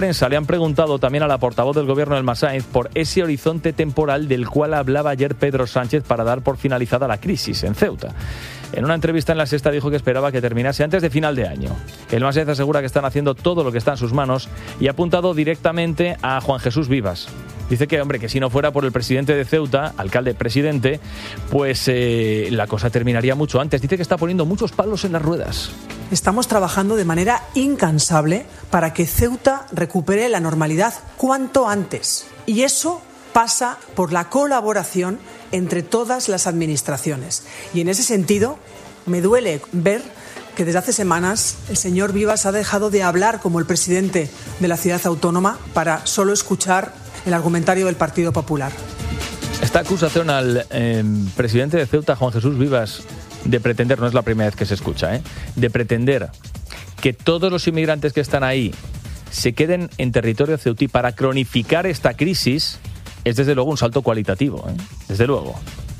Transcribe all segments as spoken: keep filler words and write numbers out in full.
prensa le han preguntado también a la portavoz del gobierno del Masáenz por ese horizonte temporal del cual hablaba ayer Pedro Sánchez para dar por finalizada la crisis en Ceuta. En una entrevista en La Sexta dijo que esperaba que terminase antes de final de año. El Masáenz asegura que están haciendo todo lo que está en sus manos y ha apuntado directamente a Juan Jesús Vivas. Dice que, hombre, que si no fuera por el presidente de Ceuta, alcalde-presidente, pues eh, la cosa terminaría mucho antes. Dice que está poniendo muchos palos en las ruedas. Estamos trabajando de manera incansable para que Ceuta recupere la normalidad cuanto antes. Y eso pasa por la colaboración entre todas las administraciones. Y en ese sentido, me duele ver que desde hace semanas el señor Vivas ha dejado de hablar como el presidente de la ciudad autónoma para solo escuchar el argumentario del Partido Popular. Esta acusación al eh, presidente de Ceuta, Juan Jesús Vivas, de pretender, no es la primera vez que se escucha, ¿eh? de pretender que todos los inmigrantes que están ahí se queden en territorio ceutí para cronificar esta crisis, es desde luego un salto cualitativo, ¿eh? desde luego.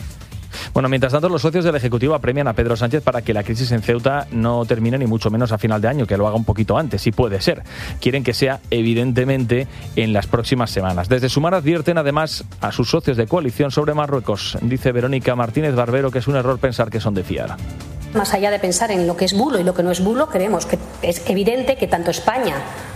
Bueno, mientras tanto, los socios del Ejecutivo apremian a Pedro Sánchez para que la crisis en Ceuta no termine ni mucho menos a final de año, que lo haga un poquito antes, si puede ser. Quieren que sea, evidentemente, en las próximas semanas. Desde Sumar advierten, además, a sus socios de coalición sobre Marruecos. Dice Verónica Martínez Barbero que es un error pensar que son de fiar. Más allá de pensar en lo que es bulo y lo que no es bulo, creemos que es evidente que tanto España,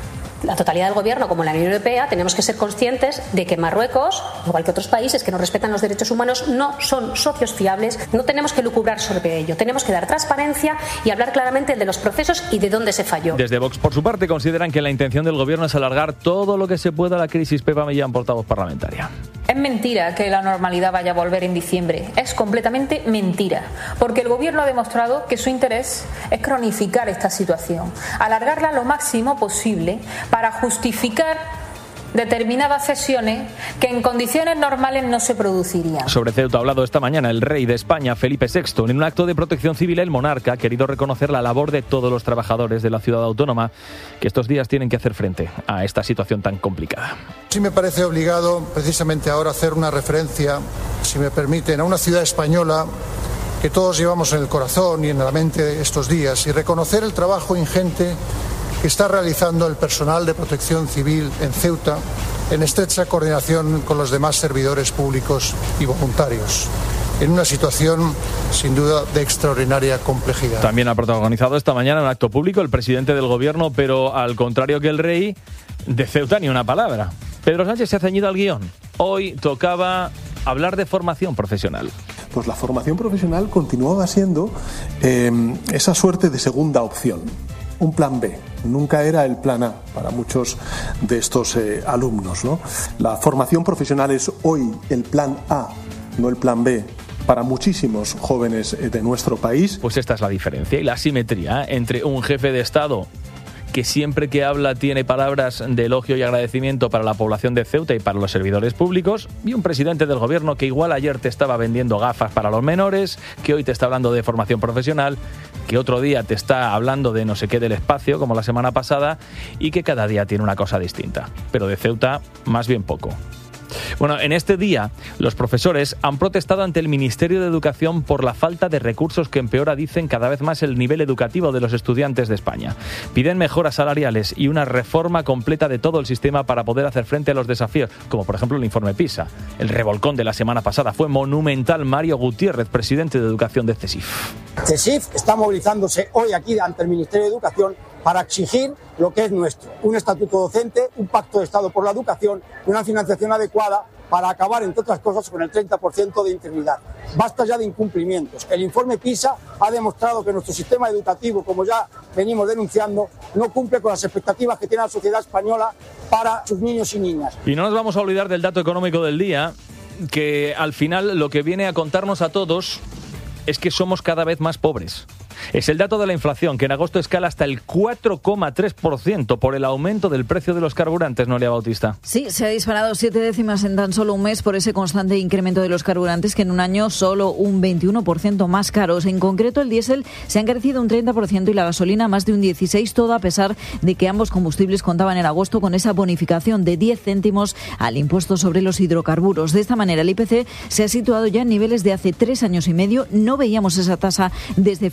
la totalidad del gobierno como la Unión Europea tenemos que ser conscientes de que Marruecos, igual que otros países que no respetan los derechos humanos, no son socios fiables. No tenemos que lucubrar sobre ello, tenemos que dar transparencia y hablar claramente de los procesos y de dónde se falló. Desde Vox, por su parte, consideran que la intención del gobierno es alargar todo lo que se pueda la crisis. Pepa Millán, portavoz parlamentaria. Es mentira que la normalidad vaya a volver en diciembre. Es completamente mentira. Porque el gobierno ha demostrado que su interés es cronificar esta situación, alargarla lo máximo posible para justificar determinadas sesiones que en condiciones normales no se producirían. Sobre Ceuta ha hablado esta mañana el rey de España, Felipe sexto. En un acto de protección civil, el monarca ha querido reconocer la labor de todos los trabajadores de la ciudad autónoma que estos días tienen que hacer frente a esta situación tan complicada. Sí me parece obligado, precisamente ahora, hacer una referencia, si me permiten, a una ciudad española que todos llevamos en el corazón y en la mente estos días, y reconocer el trabajo ingente que está realizando el personal de protección civil en Ceuta en estrecha coordinación con los demás servidores públicos y voluntarios, en una situación sin duda de extraordinaria complejidad. También ha protagonizado esta mañana un acto público el presidente del gobierno, pero al contrario que el rey, de Ceuta ni una palabra. Pedro Sánchez se ha ceñido al guión. Hoy tocaba hablar de formación profesional. Pues la formación profesional continuaba siendo eh, esa suerte de segunda opción. Un plan B, nunca era el plan A para muchos de estos eh, alumnos, ¿no? La formación profesional es hoy el plan A, no el plan B, para muchísimos jóvenes de nuestro país. Pues esta es la diferencia y la asimetría entre un jefe de Estado que siempre que habla tiene palabras de elogio y agradecimiento para la población de Ceuta y para los servidores públicos, y un presidente del gobierno que igual ayer te estaba vendiendo gafas para los menores, que hoy te está hablando de formación profesional, que otro día te está hablando de no sé qué del espacio, como la semana pasada, y que cada día tiene una cosa distinta. Pero de Ceuta, más bien poco. Bueno, en este día, los profesores han protestado ante el Ministerio de Educación por la falta de recursos que empeora, dicen, cada vez más el nivel educativo de los estudiantes de España. Piden mejoras salariales y una reforma completa de todo el sistema para poder hacer frente a los desafíos, como por ejemplo el informe PISA. El revolcón de la semana pasada fue monumental. Mario Gutiérrez, presidente de Educación de CESIF. CESIF está movilizándose hoy aquí ante el Ministerio de Educación para exigir lo que es nuestro, un estatuto docente, un pacto de Estado por la educación y una financiación adecuada para acabar, entre otras cosas, con el treinta por ciento de interinidad. Basta ya de incumplimientos. El informe PISA ha demostrado que nuestro sistema educativo, como ya venimos denunciando, no cumple con las expectativas que tiene la sociedad española para sus niños y niñas. Y no nos vamos a olvidar del dato económico del día, que al final lo que viene a contarnos a todos es que somos cada vez más pobres. Es el dato de la inflación, que en agosto escala hasta el cuatro coma tres por ciento por el aumento del precio de los carburantes, Noelia Bautista. Sí, se ha disparado siete décimas en tan solo un mes por ese constante incremento de los carburantes, que en un año solo un veintiuno por ciento más caros. En concreto, el diésel se ha encarecido un treinta por ciento y la gasolina más de un dieciséis por ciento, todo a pesar de que ambos combustibles contaban en agosto con esa bonificación de diez céntimos al impuesto sobre los hidrocarburos. De esta manera, el I P C se ha situado ya en niveles de hace tres años y medio. No veíamos esa tasa desde febrero de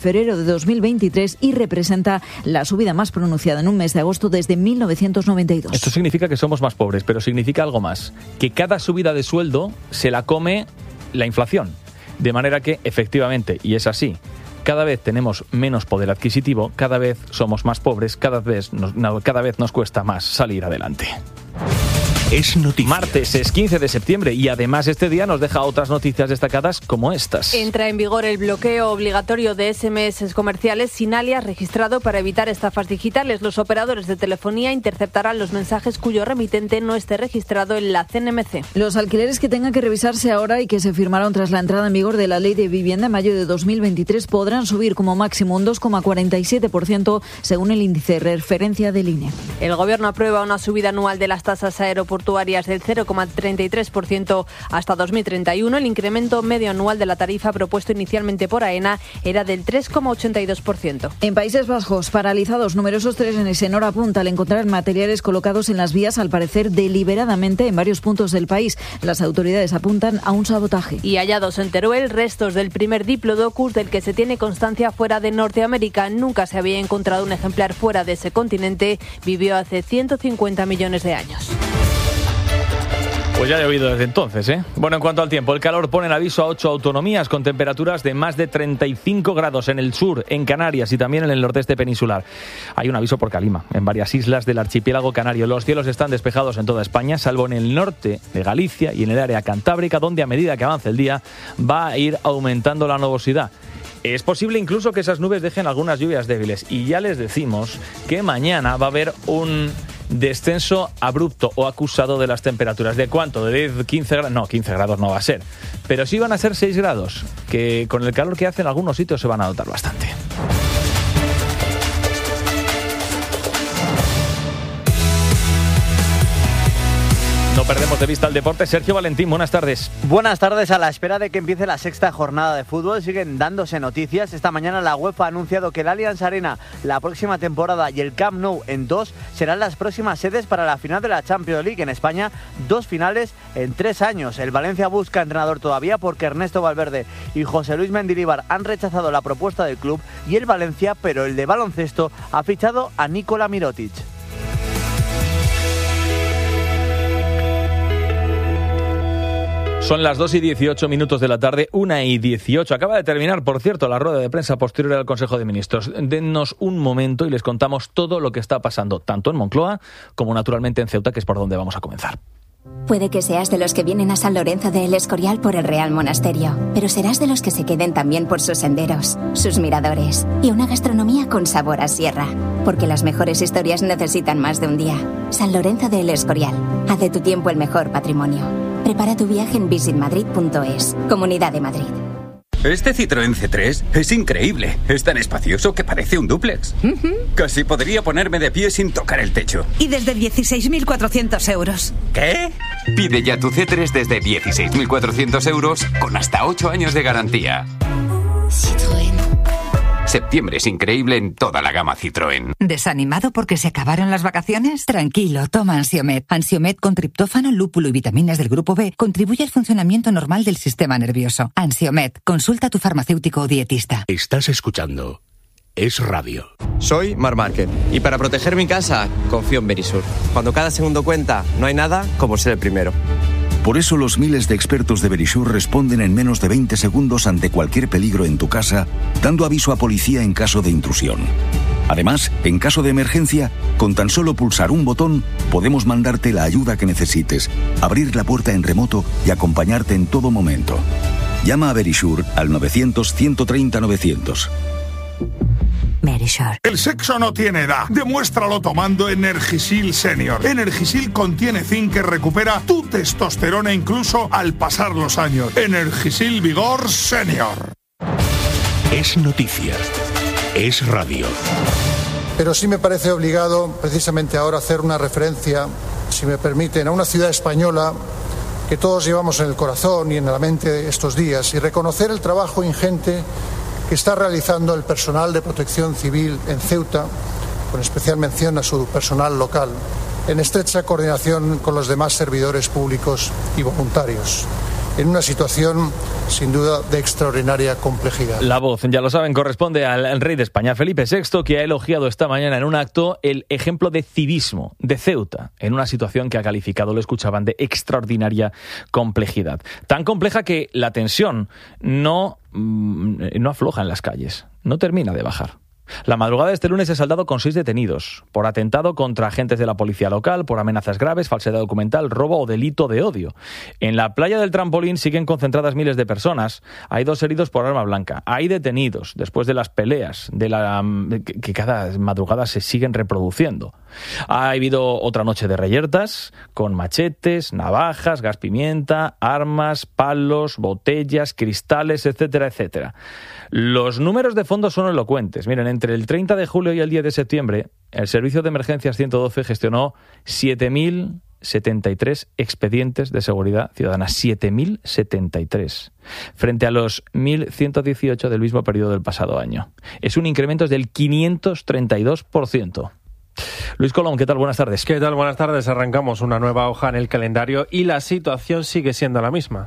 de dos mil veintitrés y representa la subida más pronunciada en un mes de agosto desde mil novecientos noventa y dos. Esto significa que somos más pobres, pero significa algo más, que cada subida de sueldo se la come la inflación. De manera que, efectivamente, y es así, cada vez tenemos menos poder adquisitivo, cada vez somos más pobres, cada vez nos, cada vez nos cuesta más salir adelante. Es noticia. Martes es quince de septiembre y además este día nos deja otras noticias destacadas como estas. Entra en vigor el bloqueo obligatorio de ese eme ese comerciales sin alias registrado para evitar estafas digitales. Los operadores de telefonía interceptarán los mensajes cuyo remitente no esté registrado en la ce ene eme ce. Los alquileres que tengan que revisarse ahora y que se firmaron tras la entrada en vigor de la Ley de Vivienda en mayo de dos mil veintitrés podrán subir como máximo un dos coma cuarenta y siete por ciento según el índice de referencia del I N E. El Gobierno aprueba una subida anual de las tasas aeroportuarias del cero coma treinta y tres por ciento hasta dos mil treinta y uno. El incremento medio anual de la tarifa propuesto inicialmente por AENA era del tres coma ochenta y dos por ciento. En Países Bajos, paralizados numerosos trenes en hora punta al encontrar materiales colocados en las vías, al parecer deliberadamente en varios puntos del país. Las autoridades apuntan a un sabotaje. Y hallados en Teruel, restos del primer Diplodocus del que se tiene constancia fuera de Norteamérica. Nunca se había encontrado un ejemplar fuera de ese continente. Vivió hace ciento cincuenta millones de años. Pues ya he oído desde entonces, ¿eh? Bueno, en cuanto al tiempo, el calor pone en aviso a ocho autonomías con temperaturas de más de treinta y cinco grados en el sur, en Canarias y también en el nordeste peninsular. Hay un aviso por calima en varias islas del archipiélago canario. Los cielos están despejados en toda España, salvo en el norte de Galicia y en el área cantábrica, donde a medida que avance el día va a ir aumentando la nubosidad. Es posible incluso que esas nubes dejen algunas lluvias débiles. Y ya les decimos que mañana va a haber un descenso abrupto o acusado de las temperaturas. ¿De cuánto? ¿De diez, quince grados? No, quince grados no va a ser. Pero sí van a ser seis grados, que con el calor que hace en algunos sitios se van a notar bastante. No perdemos de vista el deporte. Sergio Valentín, buenas tardes. Buenas tardes. A la espera de que empiece la sexta jornada de fútbol, siguen dándose noticias. Esta mañana la UEFA ha anunciado que el Allianz Arena la próxima temporada y el Camp Nou en dos serán las próximas sedes para la final de la Champions League en España. Dos finales en tres años. El Valencia busca entrenador todavía porque Ernesto Valverde y José Luis Mendilibar han rechazado la propuesta del club y el Valencia, pero el de baloncesto, ha fichado a Nikola Mirotic. Son las dos y dieciocho minutos de la tarde, una y dieciocho. Acaba de terminar, por cierto, la rueda de prensa posterior al Consejo de Ministros. Dennos un momento y les contamos todo lo que está pasando, tanto en Moncloa como naturalmente en Ceuta, que es por donde vamos a comenzar. Puede que seas de los que vienen a San Lorenzo de El Escorial por el Real Monasterio, pero serás de los que se queden también por sus senderos, sus miradores y una gastronomía con sabor a sierra. Porque las mejores historias necesitan más de un día. San Lorenzo de El Escorial. Haz de tu tiempo el mejor patrimonio. Prepara tu viaje en visit madrid punto es. Comunidad de Madrid. Este Citroën ce tres es increíble. Es tan espacioso que parece un dúplex. Uh-huh. Casi podría ponerme de pie sin tocar el techo. Y desde dieciséis mil cuatrocientos euros. ¿Qué? Pide ya tu ce tres desde dieciséis mil cuatrocientos euros con hasta ocho años de garantía. Citroën. Septiembre es increíble en toda la gama Citroën. ¿Desanimado porque se acabaron las vacaciones? Tranquilo, toma Ansiomed. Ansiomed con triptófano, lúpulo y vitaminas del grupo B contribuye al funcionamiento normal del sistema nervioso. Ansiomed, consulta a tu farmacéutico o dietista. Estás escuchando Es Radio. Soy Mar Márquez y para proteger mi casa confío en Verisur. Cuando cada segundo cuenta, no hay nada como ser el primero. Por eso los miles de expertos de Verisur responden en menos de veinte segundos ante cualquier peligro en tu casa, dando aviso a policía en caso de intrusión. Además, en caso de emergencia, con tan solo pulsar un botón, podemos mandarte la ayuda que necesites, abrir la puerta en remoto y acompañarte en todo momento. Llama a Verisur al novecientos, ciento treinta, novecientos. Verisur. El sexo no tiene edad. Demuéstralo tomando Energisil Senior. Energisil contiene zinc que recupera tu testosterona incluso al pasar los años. Energisil Vigor Senior. Es noticia. Es radio. Pero sí me parece obligado precisamente ahora hacer una referencia, si me permiten, a una ciudad española que todos llevamos en el corazón y en la mente estos días y reconocer el trabajo ingente que está realizando el personal de protección civil en Ceuta, con especial mención a su personal local, en estrecha coordinación con los demás servidores públicos y voluntarios. en una situación sin duda de extraordinaria complejidad. La voz, ya lo saben, corresponde al rey de España, Felipe sexto, que ha elogiado esta mañana en un acto el ejemplo de civismo de Ceuta, en una situación que ha calificado, lo escuchaban, de extraordinaria complejidad. Tan compleja que la tensión no, no afloja en las calles, no termina de bajar. La madrugada de este lunes se ha saldado con seis detenidos por atentado contra agentes de la policía local, por amenazas graves, falsedad documental, robo o delito de odio. En la playa del Trampolín siguen concentradas miles de personas. Hay dos heridos por arma blanca. Hay detenidos después de las peleas de la que cada madrugada se siguen reproduciendo. Ha habido otra noche de reyertas con machetes, navajas, gas pimienta, armas, palos, botellas, cristales, etcétera, etcétera. Los números de fondo son elocuentes. Miren, entre el treinta de julio y el diez de septiembre, el Servicio de Emergencias ciento doce gestionó siete mil setenta y tres expedientes de seguridad ciudadana. siete mil setenta y tres, frente a los mil ciento dieciocho del mismo periodo del pasado año. Es un incremento del quinientos treinta y dos por ciento. Luis Colón, ¿qué tal? Buenas tardes. ¿Qué tal? Buenas tardes. Arrancamos una nueva hoja en el calendario y la situación sigue siendo la misma.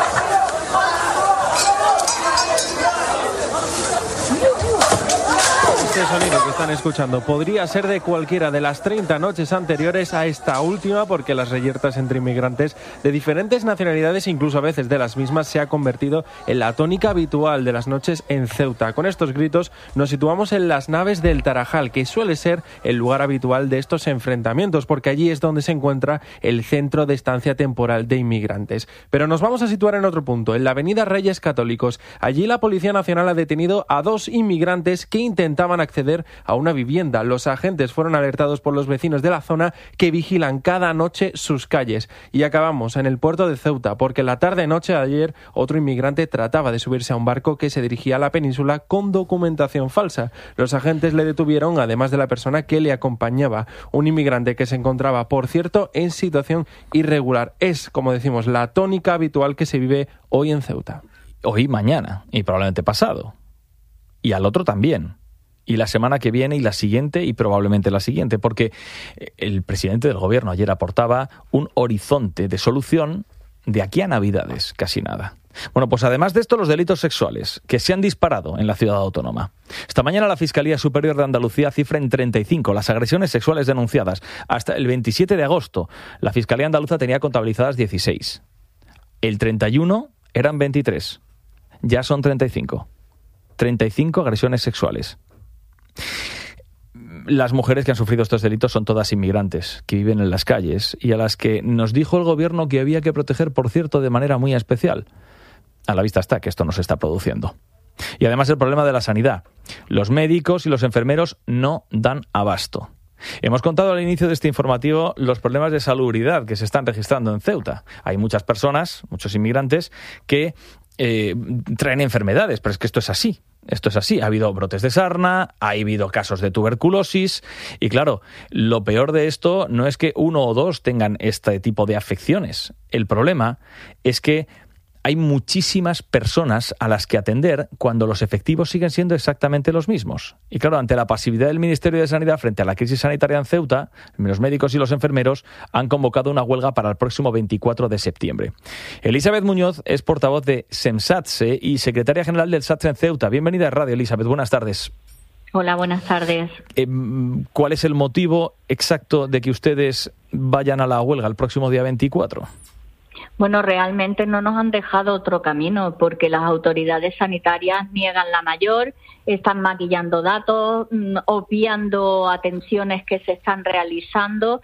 Este sonido que están escuchando podría ser de cualquiera de las treinta noches anteriores a esta última, porque las reyertas entre inmigrantes de diferentes nacionalidades, incluso a veces de las mismas, se ha convertido en la tónica habitual de las noches en Ceuta. Con estos gritos nos situamos en las naves del Tarajal, que suele ser el lugar habitual de estos enfrentamientos, porque allí es donde se encuentra el centro de estancia temporal de inmigrantes. Pero nos vamos a situar en otro punto, en la avenida Reyes Católicos. Allí la Policía Nacional ha detenido a dos inmigrantes que intentaban acceder a una vivienda. Los agentes fueron alertados por los vecinos de la zona, que vigilan cada noche sus calles. Y acabamos en el puerto de Ceuta, porque la tarde-noche de ayer otro inmigrante trataba de subirse a un barco que se dirigía a la península con documentación falsa. Los agentes le detuvieron, además de la persona que le acompañaba, un inmigrante que se encontraba, por cierto, en situación irregular. Es, como decimos, la tónica habitual que se vive hoy en Ceuta. Hoy, mañana y probablemente pasado. Y al otro también. Y la semana que viene y la siguiente y probablemente la siguiente, porque el presidente del gobierno ayer aportaba un horizonte de solución de aquí a Navidades, casi nada. Bueno, pues además de esto, los delitos sexuales que se han disparado en la ciudad autónoma. Esta mañana la Fiscalía Superior de Andalucía cifra en treinta y cinco las agresiones sexuales denunciadas. Hasta el veintisiete de agosto, la Fiscalía Andaluza tenía contabilizadas dieciséis. El treinta y uno eran veintitrés. Ya son treinta y cinco. treinta y cinco agresiones sexuales. Las mujeres que han sufrido estos delitos son todas inmigrantes, que viven en las calles y a las que nos dijo el gobierno que había que proteger, por cierto, de manera muy especial. A la vista está que esto no se está produciendo. Y además el problema de la sanidad. Los médicos y los enfermeros no dan abasto. Hemos contado al inicio de este informativo los problemas de salubridad que se están registrando en Ceuta. Hay muchas personas, muchos inmigrantes, que eh, traen enfermedades, pero es que esto es así. Esto es así, ha habido brotes de sarna, ha habido casos de tuberculosis y claro, lo peor de esto no es que uno o dos tengan este tipo de afecciones. El problema es que hay muchísimas personas a las que atender cuando los efectivos siguen siendo exactamente los mismos. Y claro, ante la pasividad del Ministerio de Sanidad frente a la crisis sanitaria en Ceuta, los médicos y los enfermeros han convocado una huelga para el próximo veinticuatro de septiembre. Elizabeth Muñoz es portavoz de SEMSATSE y secretaria general del SATSE en Ceuta. Bienvenida a Radio, Elizabeth. Buenas tardes. Hola, buenas tardes. Eh, ¿Cuál es el motivo exacto de que ustedes vayan a la huelga el próximo día veinticuatro? Bueno, realmente no nos han dejado otro camino, porque las autoridades sanitarias niegan la mayor, están maquillando datos, obviando atenciones que se están realizando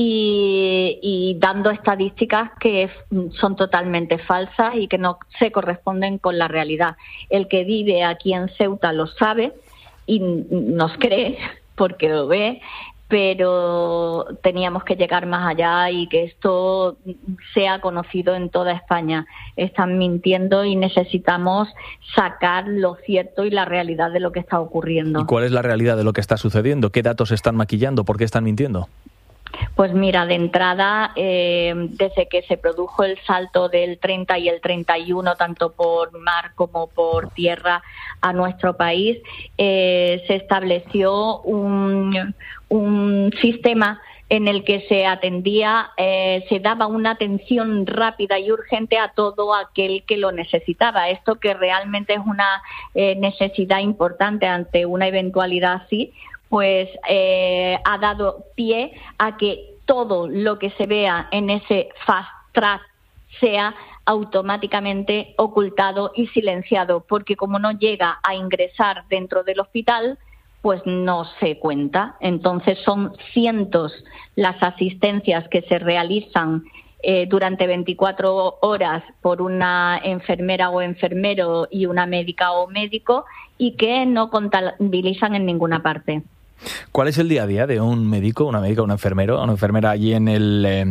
y, y dando estadísticas que son totalmente falsas y que no se corresponden con la realidad. El que vive aquí en Ceuta lo sabe y nos cree porque lo ve, pero teníamos que llegar más allá y que esto sea conocido en toda España. Están mintiendo y necesitamos sacar lo cierto y la realidad de lo que está ocurriendo. ¿Y cuál es la realidad de lo que está sucediendo? ¿Qué datos están maquillando? ¿Por qué están mintiendo? Pues mira, de entrada, eh, desde que se produjo el salto del treinta y el treinta y uno, tanto por mar como por tierra, a nuestro país, eh, se estableció un, un sistema en el que se atendía, eh, se daba una atención rápida y urgente a todo aquel que lo necesitaba. Esto que realmente es una eh, necesidad importante ante una eventualidad así, pues eh, ha dado pie a que todo lo que se vea en ese fast track sea automáticamente ocultado y silenciado, porque como no llega a ingresar dentro del hospital, pues no se cuenta. Entonces son cientos las asistencias que se realizan eh, durante veinticuatro horas por una enfermera o enfermero y una médica o médico, y que no contabilizan en ninguna parte. ¿Cuál es el día a día de un médico, una médica, un enfermero, una enfermera allí en el eh,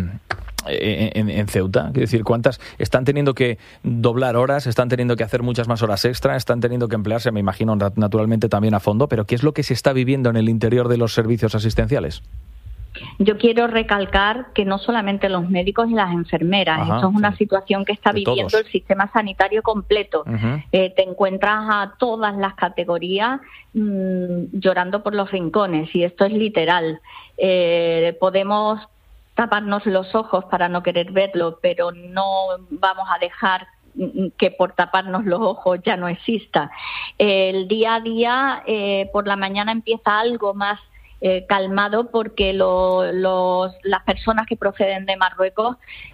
en, en Ceuta? Quiero decir, ¿cuántas están teniendo que doblar horas? ¿Están teniendo que hacer muchas más horas extra? ¿Están teniendo que emplearse, me imagino, naturalmente también a fondo? ¿Pero qué es lo que se está viviendo en el interior de los servicios asistenciales? Yo quiero recalcar que no solamente los médicos y las enfermeras, Ajá, esto es una sí. situación que está De viviendo todos. el sistema sanitario completo. Uh-huh. Eh, te encuentras a todas las categorías mmm, llorando por los rincones, y esto es literal. Eh, podemos taparnos los ojos para no querer verlo, pero no vamos a dejar que por taparnos los ojos ya no exista. El día a día, eh, por la mañana empieza algo más Eh, calmado, porque lo, los, las personas que proceden de Marruecos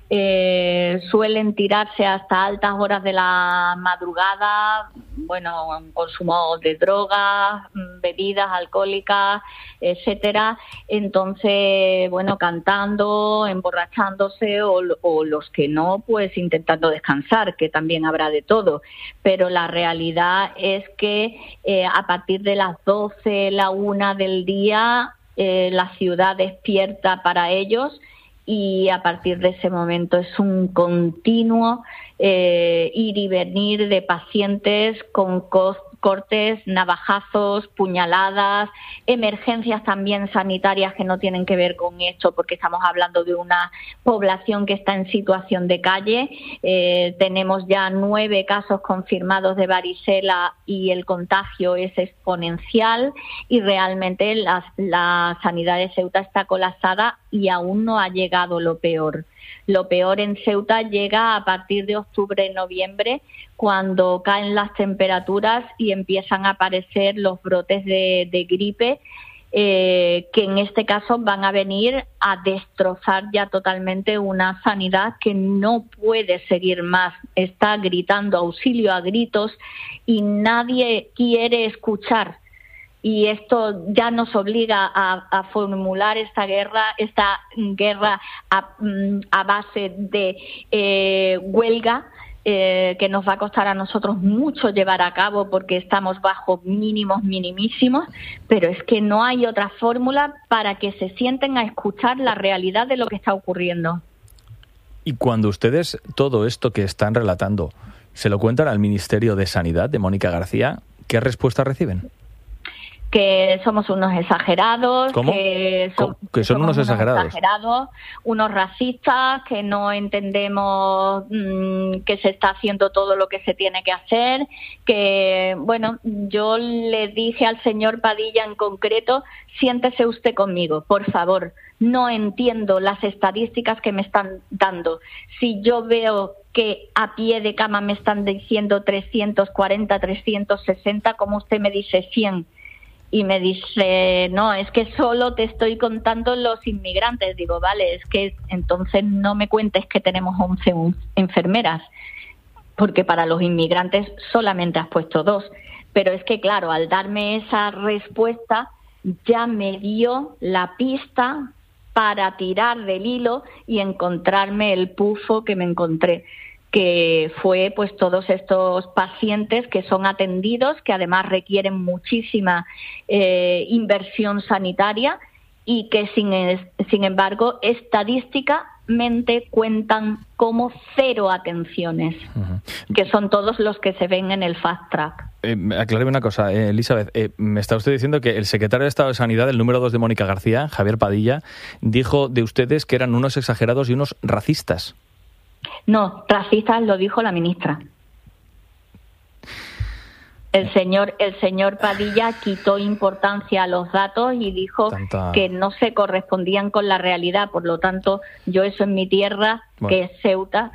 eh, suelen tirarse hasta altas horas de la madrugada, bueno, consumo de drogas, bebidas alcohólicas, etcétera. Entonces, bueno, cantando, emborrachándose, o, o los que no, pues intentando descansar, que también habrá de todo. Pero la realidad es que eh, a partir de las doce, la una del día, eh, la ciudad despierta para ellos, y a partir de ese momento es un continuo eh, ir y venir de pacientes con cos- cortes, navajazos, puñaladas, emergencias también sanitarias que no tienen que ver con esto, porque estamos hablando de una población que está en situación de calle. Eh, tenemos ya nueve casos confirmados de varicela y el contagio es exponencial, y realmente la, la sanidad de Ceuta está colapsada y aún no ha llegado lo peor. Lo peor en Ceuta llega a partir de octubre, noviembre, cuando caen las temperaturas y empiezan a aparecer los brotes de, de gripe, eh, que en este caso van a venir a destrozar ya totalmente una sanidad que no puede seguir más. Está gritando auxilio a gritos y nadie quiere escuchar. Y esto ya nos obliga a, a formular esta guerra, esta guerra a, a base de eh, huelga, eh, que nos va a costar a nosotros mucho llevar a cabo, porque estamos bajo mínimos minimísimos, pero es que no hay otra fórmula para que se sienten a escuchar la realidad de lo que está ocurriendo. Y cuando ustedes todo esto que están relatando se lo cuentan al Ministerio de Sanidad de Mónica García, ¿qué respuesta reciben? Que somos unos exagerados, ¿Cómo? que, so- Que son somos unos exagerados. exagerados, unos racistas, que no entendemos mmm, que se está haciendo todo lo que se tiene que hacer, que, bueno, yo le dije al señor Padilla en concreto, siéntese usted conmigo, por favor, no entiendo las estadísticas que me están dando. Si yo veo que a pie de cama me están diciendo trescientos cuarenta, trescientos sesenta, como usted me dice cien, y me dice, no, es que solo te estoy contando los inmigrantes. Digo, vale, es que entonces no me cuentes que tenemos once enfermeras, porque para los inmigrantes solamente has puesto dos. Pero es que, claro, al darme esa respuesta ya me dio la pista para tirar del hilo y encontrarme el pufo que me encontré, que fue pues todos estos pacientes que son atendidos, que además requieren muchísima eh, inversión sanitaria y que sin, sin embargo estadísticamente cuentan como cero atenciones, uh-huh. que son todos los que se ven en el fast track. Eh, acláreme una cosa, eh, Elizabeth, eh, me está usted diciendo que el secretario de Estado de Sanidad, el número dos de Mónica García, Javier Padilla, dijo de ustedes que eran unos exagerados y unos racistas. No, racistas lo dijo la ministra. El señor, el señor Padilla quitó importancia a los datos y dijo Tanta... que no se correspondían con la realidad. Por lo tanto, yo eso en mi tierra, bueno. que es Ceuta,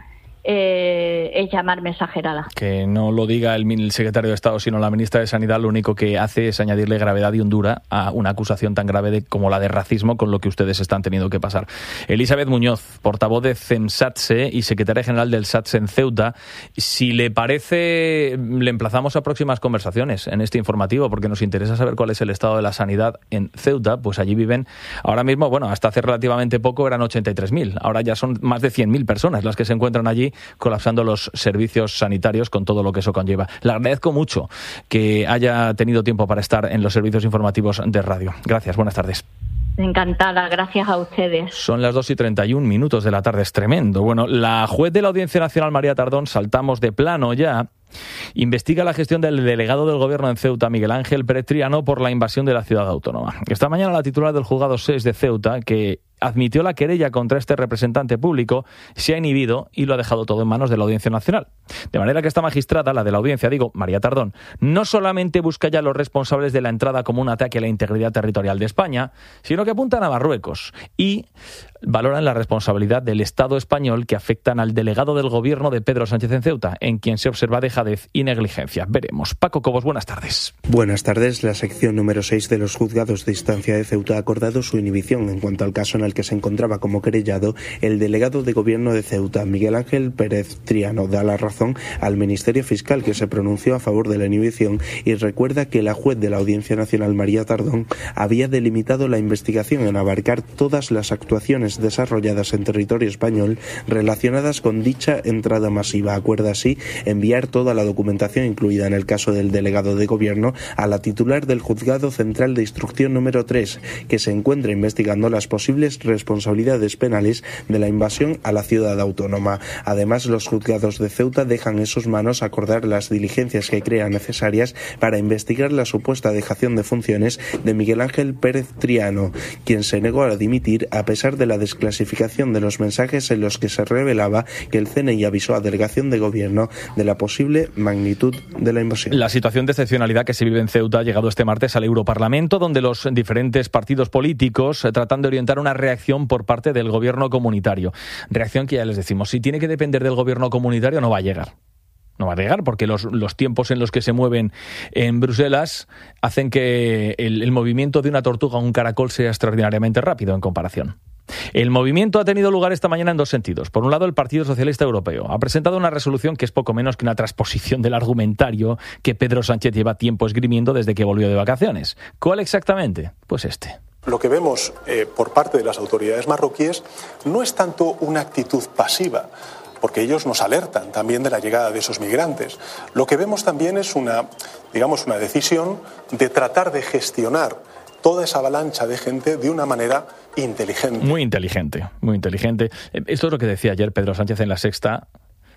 Eh, es llamarme exagerada. Que no lo diga el, el secretario de Estado, sino la ministra de Sanidad, lo único que hace es añadirle gravedad y hondura a una acusación tan grave de, como la de racismo con lo que ustedes están teniendo que pasar. Elizabeth Muñoz, portavoz de CEMSATSE y secretaria general del SATSE en Ceuta, si le parece, le emplazamos a próximas conversaciones en este informativo, porque nos interesa saber cuál es el estado de la sanidad en Ceuta. Pues allí viven ahora mismo, bueno, hasta hace relativamente poco eran ochenta y tres mil, ahora ya son más de cien mil personas las que se encuentran allí colapsando los servicios sanitarios con todo lo que eso conlleva. Le agradezco mucho que haya tenido tiempo para estar en los servicios informativos de radio. Gracias, buenas tardes. Encantada, gracias a ustedes. Son las dos y treinta y un minutos de la tarde, es tremendo. Bueno, la juez de la Audiencia Nacional, María Tardón, saltamos de plano ya, investiga la gestión del delegado del Gobierno en Ceuta, Miguel Ángel Pérez Triano, por la invasión de la ciudad autónoma. Esta mañana la titular del Juzgado seis de Ceuta, que admitió la querella contra este representante público, se ha inhibido y lo ha dejado todo en manos de la Audiencia Nacional. De manera que esta magistrada, la de la Audiencia, digo, María Tardón, no solamente busca ya a los responsables de la entrada como un ataque a la integridad territorial de España, sino que apuntan a Marruecos y valoran la responsabilidad del Estado español que afectan al delegado del Gobierno de Pedro Sánchez en Ceuta, en quien se observa dejadez y negligencia. Veremos. Paco Cobos, buenas tardes. Buenas tardes. La sección número seis de los juzgados de instancia de Ceuta ha acordado su inhibición en cuanto al caso en el que se encontraba como querellado el delegado de Gobierno de Ceuta, Miguel Ángel Pérez Triano. Da la razón al Ministerio Fiscal, que se pronunció a favor de la inhibición, y recuerda que la juez de la Audiencia Nacional, María Tardón, había delimitado la investigación en abarcar todas las actuaciones desarrolladas en territorio español relacionadas con dicha entrada masiva. Acuerda así enviar toda la documentación incluida en el caso del delegado de Gobierno a la titular del Juzgado Central de Instrucción número tres, que se encuentra investigando las posibles responsabilidades penales de la invasión a la ciudad autónoma. Además, los juzgados de Ceuta dejan en sus manos acordar las diligencias que crean necesarias para investigar la supuesta dejación de funciones de Miguel Ángel Pérez Triano, quien se negó a dimitir a pesar de la desclasificación de los mensajes en los que se revelaba que el C N I avisó a Delegación de Gobierno de la posible magnitud de la invasión. La situación de excepcionalidad que se vive en Ceuta ha llegado este martes al Europarlamento, donde los diferentes partidos políticos eh, tratan de orientar una reacción por parte del Gobierno comunitario. Reacción que ya les decimos, si tiene que depender del Gobierno comunitario no va a llegar. No va a llegar porque los, los tiempos en los que se mueven en Bruselas hacen que el, el movimiento de una tortuga o un caracol sea extraordinariamente rápido en comparación. El movimiento ha tenido lugar esta mañana en dos sentidos. Por un lado, el Partido Socialista Europeo ha presentado una resolución que es poco menos que una transposición del argumentario que Pedro Sánchez lleva tiempo esgrimiendo desde que volvió de vacaciones. ¿Cuál exactamente? Pues este. Lo que vemos eh, por parte de las autoridades marroquíes no es tanto una actitud pasiva, porque ellos nos alertan también de la llegada de esos migrantes. Lo que vemos también es una, digamos, una decisión de tratar de gestionar toda esa avalancha de gente de una manera inteligente. Muy inteligente, muy inteligente. Esto es lo que decía ayer Pedro Sánchez en La Sexta,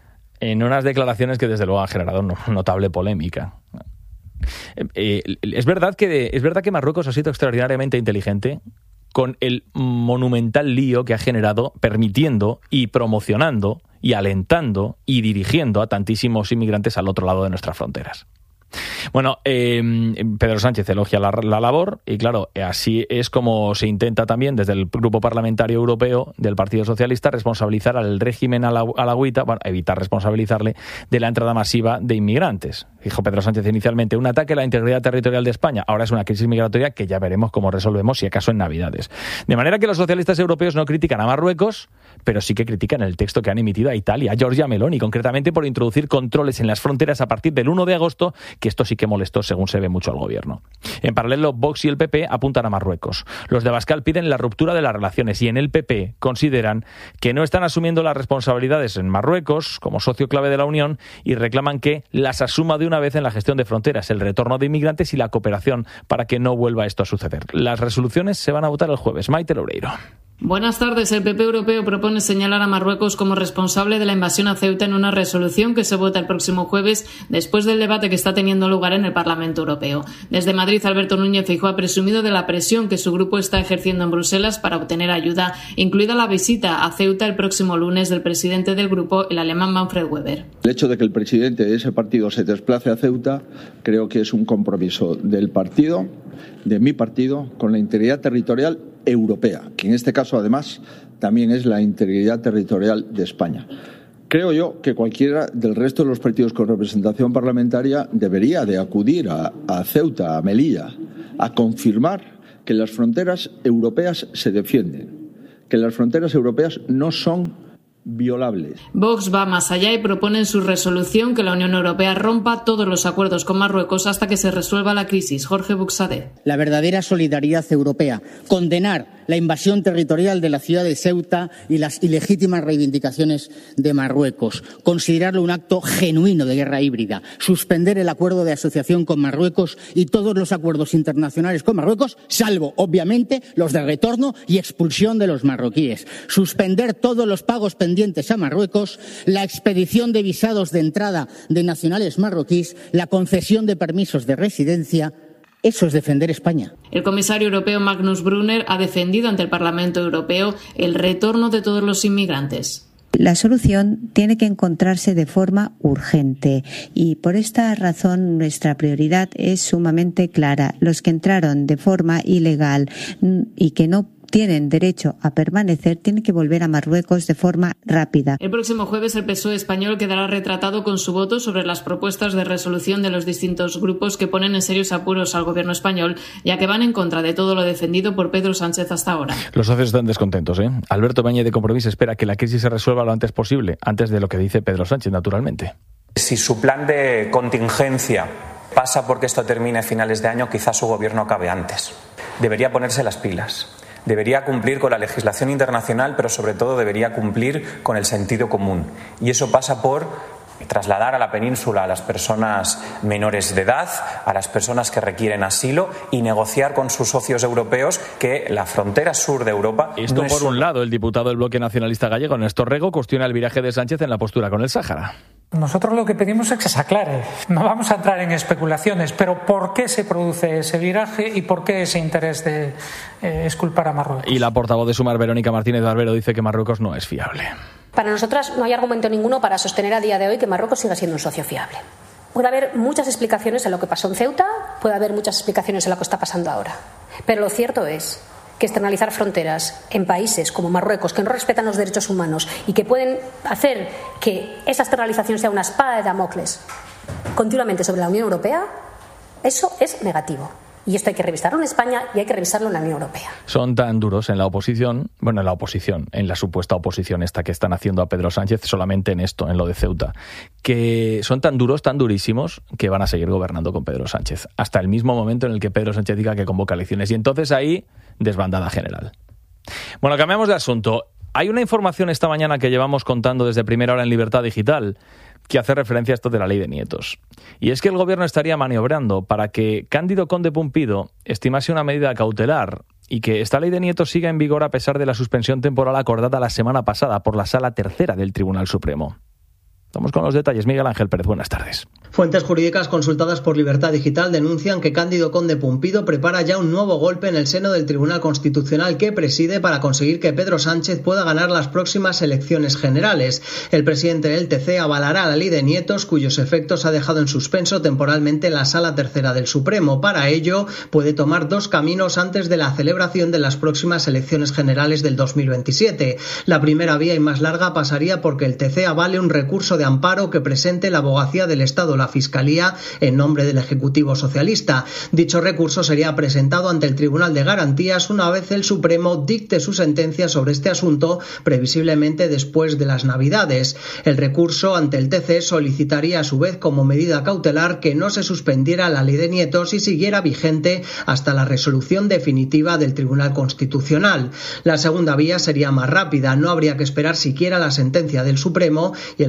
en unas declaraciones que desde luego han generado notable polémica. Eh, es verdad que es verdad que Marruecos ha sido extraordinariamente inteligente con el monumental lío que ha generado, permitiendo y promocionando y alentando y dirigiendo a tantísimos inmigrantes al otro lado de nuestras fronteras. Bueno, eh, Pedro Sánchez elogia la, la labor y claro, así es como se intenta también desde el Grupo Parlamentario Europeo del Partido Socialista responsabilizar al régimen alauita, bueno, evitar responsabilizarle de la entrada masiva de inmigrantes. Dijo Pedro Sánchez inicialmente, un ataque a la integridad territorial de España, ahora es una crisis migratoria que ya veremos cómo resolvemos, si acaso en Navidades. De manera que los socialistas europeos no critican a Marruecos, pero sí que critican el texto que han emitido a Italia, a Giorgia Meloni, concretamente por introducir controles en las fronteras a partir del uno de agosto, que esto sí que molestó, según se ve, mucho al gobierno. En paralelo, Vox y el P P apuntan a Marruecos. Los de Abascal piden la ruptura de las relaciones y en el P P consideran que no están asumiendo las responsabilidades en Marruecos como socio clave de la Unión y reclaman que las asuma de una vez en la gestión de fronteras, el retorno de inmigrantes y la cooperación para que no vuelva esto a suceder. Las resoluciones se van a votar el jueves. Maite Loureiro. Buenas tardes. El P P europeo propone señalar a Marruecos como responsable de la invasión a Ceuta en una resolución que se vota el próximo jueves después del debate que está teniendo lugar en el Parlamento Europeo. Desde Madrid, Alberto Núñez Feijóo ha presumido de la presión que su grupo está ejerciendo en Bruselas para obtener ayuda, incluida la visita a Ceuta el próximo lunes del presidente del grupo, el alemán Manfred Weber. El hecho de que el presidente de ese partido se desplace a Ceuta creo que es un compromiso del partido, de mi partido, con la integridad territorial europea, que en este caso además también es la integridad territorial de España. Creo yo que cualquiera del resto de los partidos con representación parlamentaria debería de acudir a, a Ceuta, a Melilla, a confirmar que las fronteras europeas se defienden, que las fronteras europeas no son violables. Vox va más allá y propone en su resolución que la Unión Europea rompa todos los acuerdos con Marruecos hasta que se resuelva la crisis. Jorge Buxadé. La verdadera solidaridad europea. Condenar la invasión territorial de la ciudad de Ceuta y las ilegítimas reivindicaciones de Marruecos. Considerarlo un acto genuino de guerra híbrida. Suspender el acuerdo de asociación con Marruecos y todos los acuerdos internacionales con Marruecos, salvo, obviamente, los de retorno y expulsión de los marroquíes. Suspender todos los pagos pendientes a Marruecos, la expedición de visados de entrada de nacionales marroquíes, la concesión de permisos de residencia. Eso es defender España. El comisario europeo Magnus Brunner ha defendido ante el Parlamento Europeo el retorno de todos los inmigrantes. La solución tiene que encontrarse de forma urgente y por esta razón nuestra prioridad es sumamente clara. Los que entraron de forma ilegal y que no tienen derecho a permanecer, tienen que volver a Marruecos de forma rápida. El próximo jueves el P S O E español quedará retratado con su voto sobre las propuestas de resolución de los distintos grupos que ponen en serios apuros al gobierno español, ya que van en contra de todo lo defendido por Pedro Sánchez hasta ahora. Los socios están descontentos, ¿eh? Alberto Bañez de Compromís espera que la crisis se resuelva lo antes posible, antes de lo que dice Pedro Sánchez, naturalmente. Si su plan de contingencia pasa porque esto termine a finales de año, quizás su gobierno acabe antes. Debería ponerse las pilas. Debería cumplir con la legislación internacional, pero sobre todo debería cumplir con el sentido común. Y eso pasa por trasladar a la península a las personas menores de edad, a las personas que requieren asilo y negociar con sus socios europeos que la frontera sur de Europa... Esto no por es... un lado, el diputado del Bloque Nacionalista Gallego, Néstor Rego, cuestiona el viraje de Sánchez en la postura con el Sáhara. Nosotros lo que pedimos es que se aclare. No vamos a entrar en especulaciones, pero ¿por qué se produce ese viraje y por qué ese interés de eh, exculpar a Marruecos? Y la portavoz de Sumar, Verónica Martínez Barbero, dice que Marruecos no es fiable. Para nosotras no hay argumento ninguno para sostener a día de hoy que Marruecos siga siendo un socio fiable. Puede haber muchas explicaciones en lo que pasó en Ceuta, puede haber muchas explicaciones en lo que está pasando ahora. Pero lo cierto es que externalizar fronteras en países como Marruecos, que no respetan los derechos humanos y que pueden hacer que esa externalización sea una espada de Damocles continuamente sobre la Unión Europea, eso es negativo. Y esto hay que revisarlo en España y hay que revisarlo en la Unión Europea. Son tan duros en la oposición, bueno, en la oposición, en la supuesta oposición esta que están haciendo a Pedro Sánchez solamente en esto, en lo de Ceuta, que son tan duros, tan durísimos, que van a seguir gobernando con Pedro Sánchez. Hasta el mismo momento en el que Pedro Sánchez diga que convoca elecciones. Y entonces ahí, desbandada general. Bueno, cambiamos de asunto. Hay una información esta mañana que llevamos contando desde primera hora en Libertad Digital que hace referencia a esto de la ley de nietos. Y es que el gobierno estaría maniobrando para que Cándido Conde Pumpido estimase una medida cautelar y que esta ley de nietos siga en vigor a pesar de la suspensión temporal acordada la semana pasada por la Sala Tercera del Tribunal Supremo. Vamos con los detalles. Miguel Ángel Pérez, buenas tardes. Fuentes jurídicas consultadas por Libertad Digital denuncian que Cándido Conde Pumpido prepara ya un nuevo golpe en el seno del Tribunal Constitucional que preside para conseguir que Pedro Sánchez pueda ganar las próximas elecciones generales. El presidente del T C avalará la ley de nietos, cuyos efectos ha dejado en suspenso temporalmente la Sala Tercera del Supremo. Para ello, puede tomar dos caminos antes de la celebración de las próximas elecciones generales del dos mil veintisiete. La primera vía y más larga pasaría porque el T C avale un recurso de amparo que presente la Abogacía del Estado, la Fiscalía, en nombre del Ejecutivo Socialista. Dicho recurso sería presentado ante el Tribunal de Garantías una vez el Supremo dicte su sentencia sobre este asunto, previsiblemente después de las Navidades. El recurso ante el T C solicitaría a su vez como medida cautelar que no se suspendiera la ley de nietos y siguiera vigente hasta la resolución definitiva del Tribunal Constitucional. La segunda vía sería más rápida, no habría que esperar siquiera la sentencia del Supremo y el Ejecutivo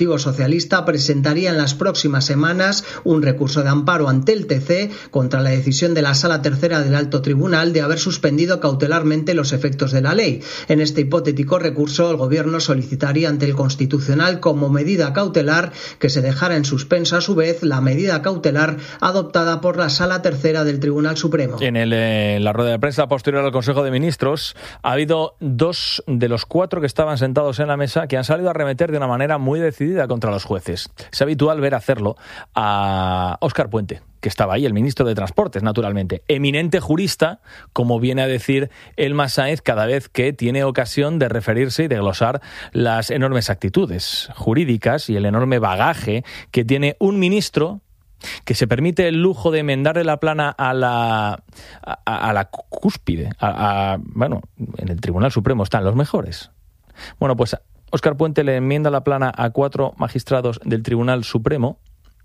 Partido Socialista presentaría en las próximas semanas un recurso de amparo ante el T C contra la decisión de la Sala Tercera del Alto Tribunal de haber suspendido cautelarmente los efectos de la ley. En este hipotético recurso, el Gobierno solicitaría ante el Constitucional como medida cautelar que se dejara en suspenso a su vez la medida cautelar adoptada por la Sala Tercera del Tribunal Supremo. En, el, en la rueda de prensa posterior al Consejo de Ministros ha habido dos de los cuatro que estaban sentados en la mesa que han salido a arremeter de una manera muy decidida contra los jueces. Es habitual ver hacerlo a Óscar Puente, que estaba ahí, el ministro de Transportes, naturalmente. Eminente jurista, como viene a decir Elma Sáenz cada vez que tiene ocasión de referirse y de glosar las enormes actitudes jurídicas y el enorme bagaje que tiene un ministro que se permite el lujo de enmendarle la plana a la, a, a la cúspide. A, a, bueno, en el Tribunal Supremo están los mejores. Bueno, pues Óscar Puente le enmienda la plana a cuatro magistrados del Tribunal Supremo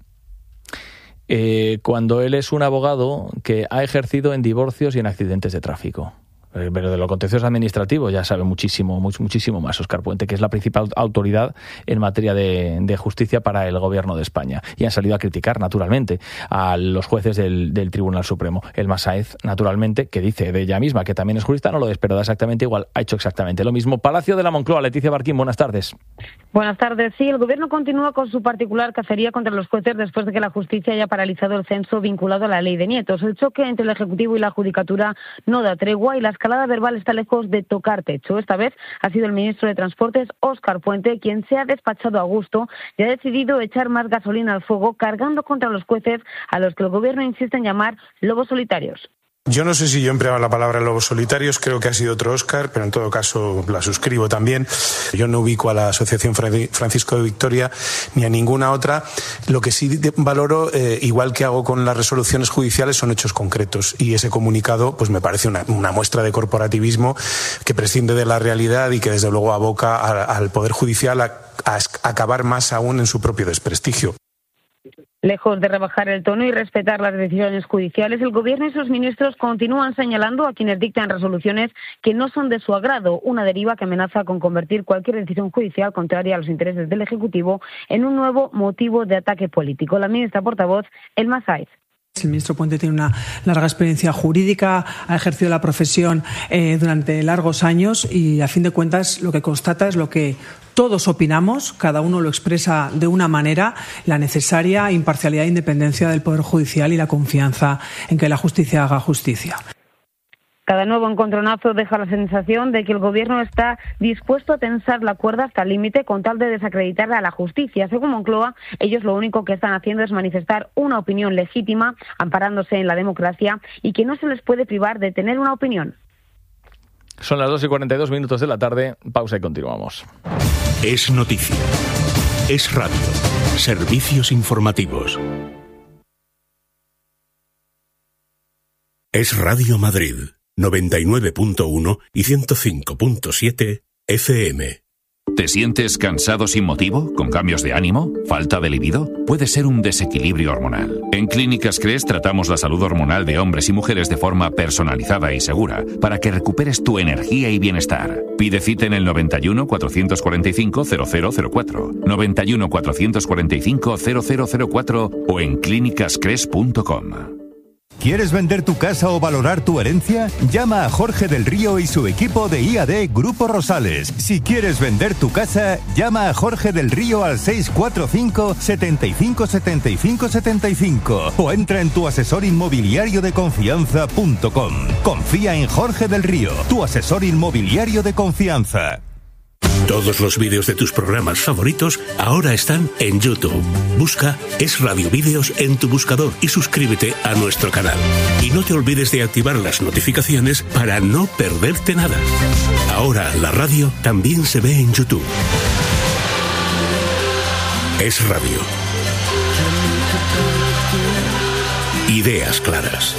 eh, cuando él es un abogado que ha ejercido en divorcios y en accidentes de tráfico. Pero de lo contencioso administrativo ya sabe muchísimo, muchísimo más Óscar Puente, que es la principal autoridad en materia de, de justicia para el Gobierno de España. Y han salido a criticar, naturalmente, a los jueces del, del Tribunal Supremo. Elma Sáenz, naturalmente, que dice de ella misma que también es jurista, no lo es, pero da exactamente igual, ha hecho exactamente lo mismo. Palacio de la Moncloa, Leticia Barquín, buenas tardes. Buenas tardes. Sí, el Gobierno continúa con su particular cacería contra los jueces después de que la justicia haya paralizado el censo vinculado a la ley de nietos. El choque entre el Ejecutivo y la Judicatura no da tregua y las La escalada verbal está lejos de tocar techo. Esta vez ha sido el ministro de Transportes, Óscar Puente, quien se ha despachado a gusto y ha decidido echar más gasolina al fuego, cargando contra los jueces a los que el Gobierno insiste en llamar lobos solitarios. Yo no sé si yo he empleado la palabra lobos solitarios, creo que ha sido otro Óscar, pero en todo caso la suscribo también. Yo no ubico a la Asociación Francisco de Vitoria ni a ninguna otra. Lo que sí valoro, eh, igual que hago con las resoluciones judiciales, son hechos concretos. Y ese comunicado pues me parece una, una muestra de corporativismo que prescinde de la realidad y que desde luego aboca a, al Poder Judicial a, a acabar más aún en su propio desprestigio. Lejos de rebajar el tono y respetar las decisiones judiciales, el Gobierno y sus ministros continúan señalando a quienes dictan resoluciones que no son de su agrado, una deriva que amenaza con convertir cualquier decisión judicial contraria a los intereses del Ejecutivo en un nuevo motivo de ataque político. La ministra portavoz, Elma Sáenz. El ministro Puente tiene una larga experiencia jurídica, ha ejercido la profesión eh, durante largos años y, a fin de cuentas, lo que constata es lo que todos opinamos, cada uno lo expresa de una manera, la necesaria imparcialidad e independencia del Poder Judicial y la confianza en que la justicia haga justicia. Cada nuevo encontronazo deja la sensación de que el Gobierno está dispuesto a tensar la cuerda hasta el límite con tal de desacreditar a la justicia. Según Moncloa, ellos lo único que están haciendo es manifestar una opinión legítima, amparándose en la democracia, y que no se les puede privar de tener una opinión. Son las dos y cuarenta y dos minutos de la tarde. Pausa y continuamos. Es noticia. Es radio. Servicios informativos. Es Radio Madrid. noventa y nueve punto uno y ciento cinco punto siete F M. ¿Te sientes cansado sin motivo? ¿Con cambios de ánimo? ¿Falta de libido? Puede ser un desequilibrio hormonal. En Clínicas Cres tratamos la salud hormonal de hombres y mujeres de forma personalizada y segura para que recuperes tu energía y bienestar. Pide cita en el noventa y uno, cuatrocientos cuarenta y cinco, cero cero cero cuatro, noventa y uno, cuatrocientos cuarenta y cinco, cero cero cero cuatro o en clínicas cres punto com. ¿Quieres vender tu casa o valorar tu herencia? Llama a Jorge del Río y su equipo de I A D Grupo Rosales. Si quieres vender tu casa, llama a Jorge del Río al seis cuatro cinco, setenta y cinco, setenta y cinco, setenta y cinco o entra en tu asesor inmobiliario de confianza punto com. Confía en Jorge del Río, tu asesor inmobiliario de confianza. Todos los vídeos de tus programas favoritos ahora están en YouTube. Busca Es Radio Vídeos en tu buscador y suscríbete a nuestro canal. Y no te olvides de activar las notificaciones para no perderte nada. Ahora la radio también se ve en YouTube. Es Radio. Ideas claras.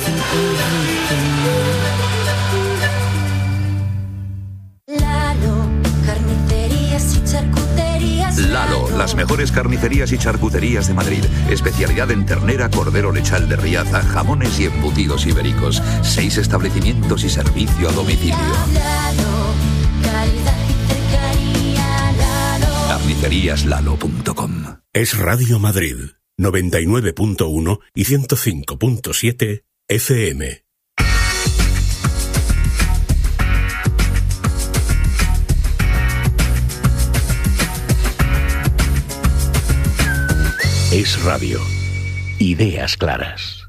Lalo, las mejores carnicerías y charcuterías de Madrid. Especialidad en ternera, cordero lechal de Riaza, jamones y embutidos ibéricos. Seis establecimientos y servicio a domicilio. Charcuterías Lalo punto com. Es Radio Madrid, noventa y nueve punto uno y ciento cinco punto siete F M. Es Radio. Ideas claras.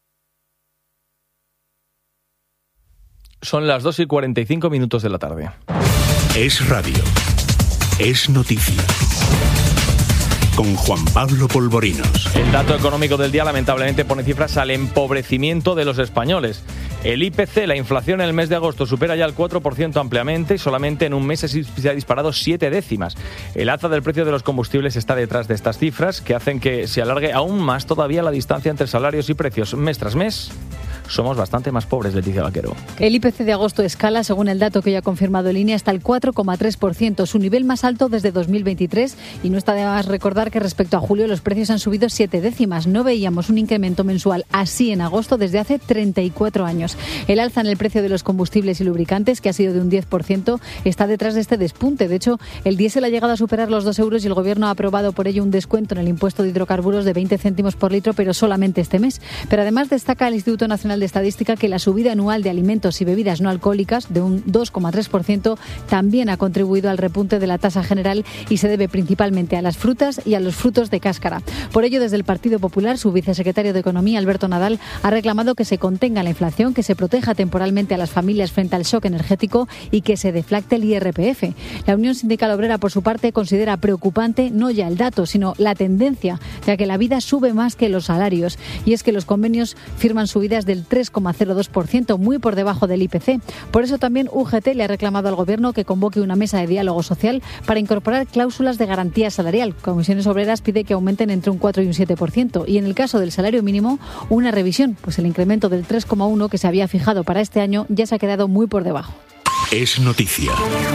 Son las dos y cuarenta y cinco minutos de la tarde. Es Radio. Es noticia. Con Juan Pablo Polvorinos. El dato económico del día lamentablemente pone cifras al empobrecimiento de los españoles. El I P C, la inflación en el mes de agosto, supera ya el cuatro por ciento ampliamente y solamente en un mes se ha disparado siete décimas. El alza del precio de los combustibles está detrás de estas cifras, que hacen que se alargue aún más todavía la distancia entre salarios y precios mes tras mes. Somos bastante más pobres, Leticia Vaquero. El I P C de agosto escala, según el dato que ya ha confirmado el I N E, hasta el cuatro coma tres por ciento, su nivel más alto desde dos mil veintitrés. Y no está de más recordar que respecto a julio los precios han subido siete décimas. No veíamos un incremento mensual así en agosto desde hace treinta y cuatro años. El alza en el precio de los combustibles y lubricantes, que ha sido de un diez por ciento, está detrás de este despunte. De hecho, el diésel ha llegado a superar los dos euros y el Gobierno ha aprobado por ello un descuento en el impuesto de hidrocarburos de veinte céntimos por litro, pero solamente este mes. Pero además destaca el Instituto Nacional de Estadística que la subida anual de alimentos y bebidas no alcohólicas de un dos coma tres por ciento también ha contribuido al repunte de la tasa general y se debe principalmente a las frutas y a los frutos de cáscara. Por ello, desde el Partido Popular, su vicesecretario de Economía, Alberto Nadal, ha reclamado que se contenga la inflación, que se proteja temporalmente a las familias frente al shock energético y que se deflacte el I R P F. La Unión Sindical Obrera, por su parte, considera preocupante no ya el dato, sino la tendencia, ya que la vida sube más que los salarios. Y es que los convenios firman subidas del tres coma cero dos por ciento, muy por debajo del I P C. Por eso también U G T le ha reclamado al Gobierno que convoque una mesa de diálogo social para incorporar cláusulas de garantía salarial. Comisiones Obreras pide que aumenten entre un cuatro y un siete por ciento. Y en el caso del salario mínimo, una revisión, pues el incremento del tres coma uno que se había fijado para este año ya se ha quedado muy por debajo. Es noticia.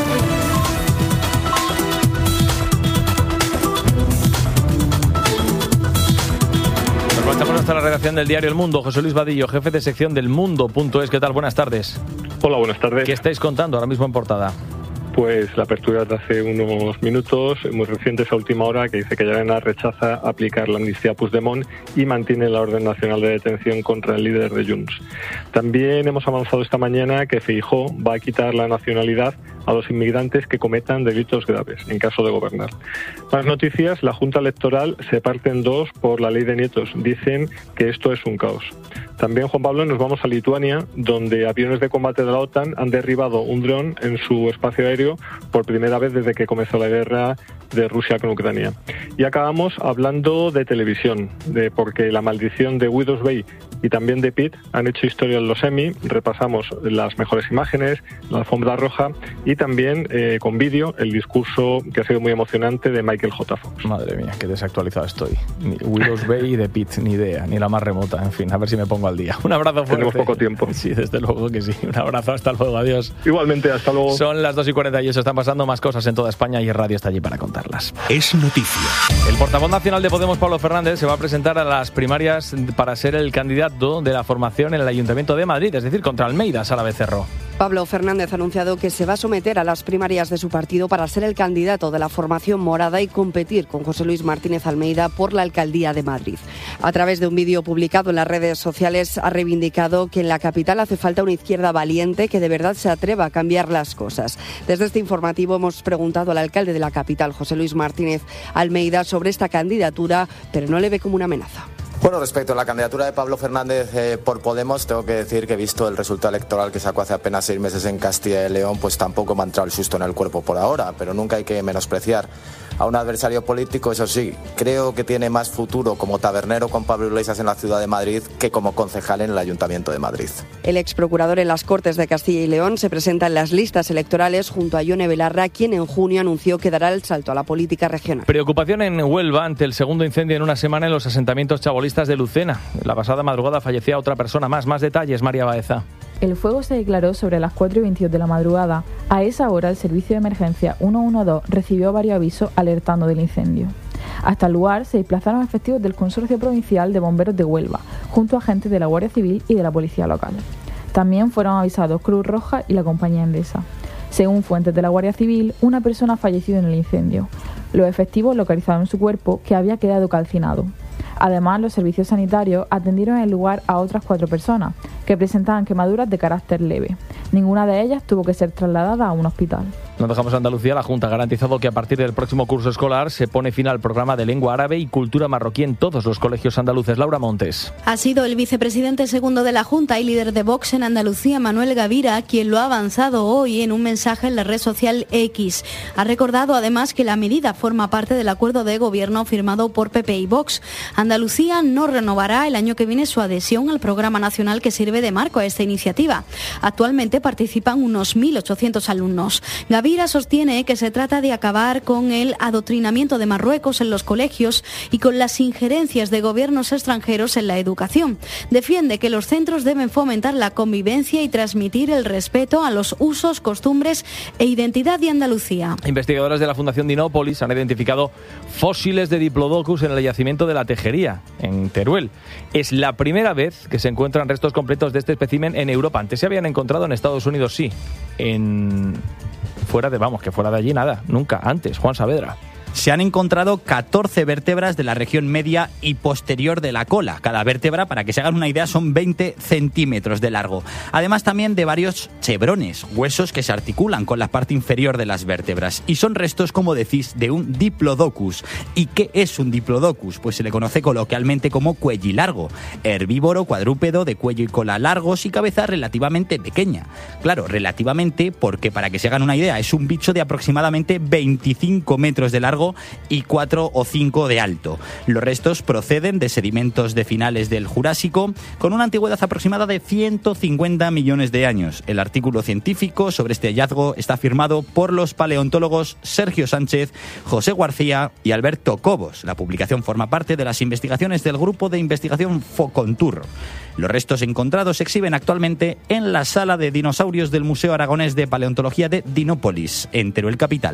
Pasamos hasta la redacción del diario El Mundo. José Luis Vadillo, jefe de sección del Mundo punto es. ¿Qué tal? Buenas tardes. Hola, buenas tardes. ¿Qué estáis contando ahora mismo en portada? Pues la apertura de hace unos minutos, muy recientes a última hora, que dice que Llarena rechaza aplicar la amnistía a Puigdemont y mantiene la orden nacional de detención contra el líder de Junts. También hemos avanzado esta mañana que Feijóo va a quitar la nacionalidad a los inmigrantes que cometan delitos graves, en caso de gobernar. Más noticias, la Junta Electoral se parte en dos por la ley de nietos. Dicen que esto es un caos. También, Juan Pablo, nos vamos a Lituania, donde aviones de combate de la OTAN han derribado un dron en su espacio aéreo por primera vez desde que comenzó la guerra de Rusia con Ucrania. Y acabamos hablando de televisión, de porque La maldición de Widow's Bay y también de Pitt han hecho historia en los Emmy. Repasamos las mejores imágenes, la alfombra roja y también eh, con vídeo el discurso que ha sido muy emocionante de Michael J. Fox. Madre mía, qué desactualizado estoy. Ni Widow's Bay y de Pitt, ni idea, ni la más remota. En fin, a ver si me pongo al día. Un abrazo fuerte. Tenemos poco tiempo. Sí, desde luego que sí. Un abrazo, hasta luego, adiós. Igualmente, hasta luego. Son las dos y cuarenta y ocho, están pasando más cosas en toda España y el radio está allí para contarlas. Es noticia. El portavoz nacional de Podemos, Pablo Fernández, se va a presentar a las primarias para ser el candidato de la formación en el Ayuntamiento de Madrid, es decir, contra Almeida, Sara Becerro. Pablo Fernández ha anunciado que se va a someter a las primarias de su partido para ser el candidato de la formación morada y competir con José Luis Martínez Almeida por la alcaldía de Madrid. A través de un vídeo publicado en las redes sociales ha reivindicado que en la capital hace falta una izquierda valiente que de verdad se atreva a cambiar las cosas. Desde este informativo hemos preguntado al alcalde de la capital, José Luis Martínez Almeida, sobre esta candidatura, pero no le ve como una amenaza. Bueno, respecto a la candidatura de Pablo Fernández eh, por Podemos, tengo que decir que he visto el resultado electoral que sacó hace apenas seis meses en Castilla y León, pues tampoco me ha entrado el susto en el cuerpo por ahora, pero nunca hay que menospreciar a un adversario político. Eso sí, creo que tiene más futuro como tabernero con Pablo Iglesias en la ciudad de Madrid que como concejal en el Ayuntamiento de Madrid. El exprocurador en las Cortes de Castilla y León se presenta en las listas electorales junto a Ione Belarra, quien en junio anunció que dará el salto a la política regional. Preocupación en Huelva ante el segundo incendio en una semana en los asentamientos chabolistas de Lucena. La pasada madrugada fallecía otra persona más. Más detalles, María Baeza. El fuego se declaró sobre las cuatro y veintidós de la madrugada. A esa hora, el servicio de emergencia ciento doce recibió varios avisos alertando del incendio. Hasta el lugar se desplazaron efectivos del Consorcio Provincial de Bomberos de Huelva, junto a agentes de la Guardia Civil y de la Policía Local. También fueron avisados Cruz Roja y la Compañía Endesa. Según fuentes de la Guardia Civil, una persona ha fallecido en el incendio. los efectivos localizaron su cuerpo, que había quedado calcinado. Además, los servicios sanitarios atendieron en el lugar a otras cuatro personas, que presentaban quemaduras de carácter leve. Ninguna de ellas tuvo que ser trasladada a un hospital. No dejamos Andalucía. La Junta ha garantizado que a partir del próximo curso escolar se pone fin al programa de lengua árabe y cultura marroquí en todos los colegios andaluces. Laura Montes. Ha sido el vicepresidente segundo de la Junta y líder de Vox en Andalucía, Manuel Gavira, quien lo ha avanzado hoy en un mensaje en la red social X. Ha recordado además que la medida forma parte del acuerdo de gobierno firmado por P P y Vox. Andalucía no renovará el año que viene su adhesión al programa nacional que sirve de marco a esta iniciativa. Actualmente participan unos mil ochocientos alumnos. Gavira sostiene que se trata de acabar con el adoctrinamiento de Marruecos en los colegios y con las injerencias de gobiernos extranjeros en la educación. Defiende que los centros deben fomentar la convivencia y transmitir el respeto a los usos, costumbres e identidad de Andalucía. Investigadores de la Fundación Dinópolis han identificado fósiles de Diplodocus en el yacimiento de la Tejería, en Teruel. Es la primera vez que se encuentran restos completos de este espécimen en Europa. Antes se habían encontrado en Estados Unidos, sí. En... Fuera de, vamos, que fuera de allí nada, nunca, antes. Juan Saavedra. Se han encontrado catorce vértebras de la región media y posterior de la cola. Cada vértebra, para que se hagan una idea, son veinte centímetros de largo. Además también de varios chevrones, huesos que se articulan con la parte inferior de las vértebras. Y son restos, como decís, de un Diplodocus. ¿Y qué es un Diplodocus? Pues se le conoce coloquialmente como cuellilargo. Herbívoro, cuadrúpedo, de cuello y cola largos y cabeza relativamente pequeña. Claro, relativamente, porque para que se hagan una idea, es un bicho de aproximadamente veinticinco metros de largo y cuatro o cinco de alto. Los restos proceden de sedimentos de finales del Jurásico con una antigüedad aproximada de ciento cincuenta millones de años. El artículo científico sobre este hallazgo está firmado por los paleontólogos Sergio Sánchez, José García y Alberto Cobos. La publicación forma parte de las investigaciones del grupo de investigación Focontur. Los restos encontrados se exhiben actualmente en la sala de dinosaurios del Museo Aragonés de Paleontología de Dinópolis, en Teruel capital.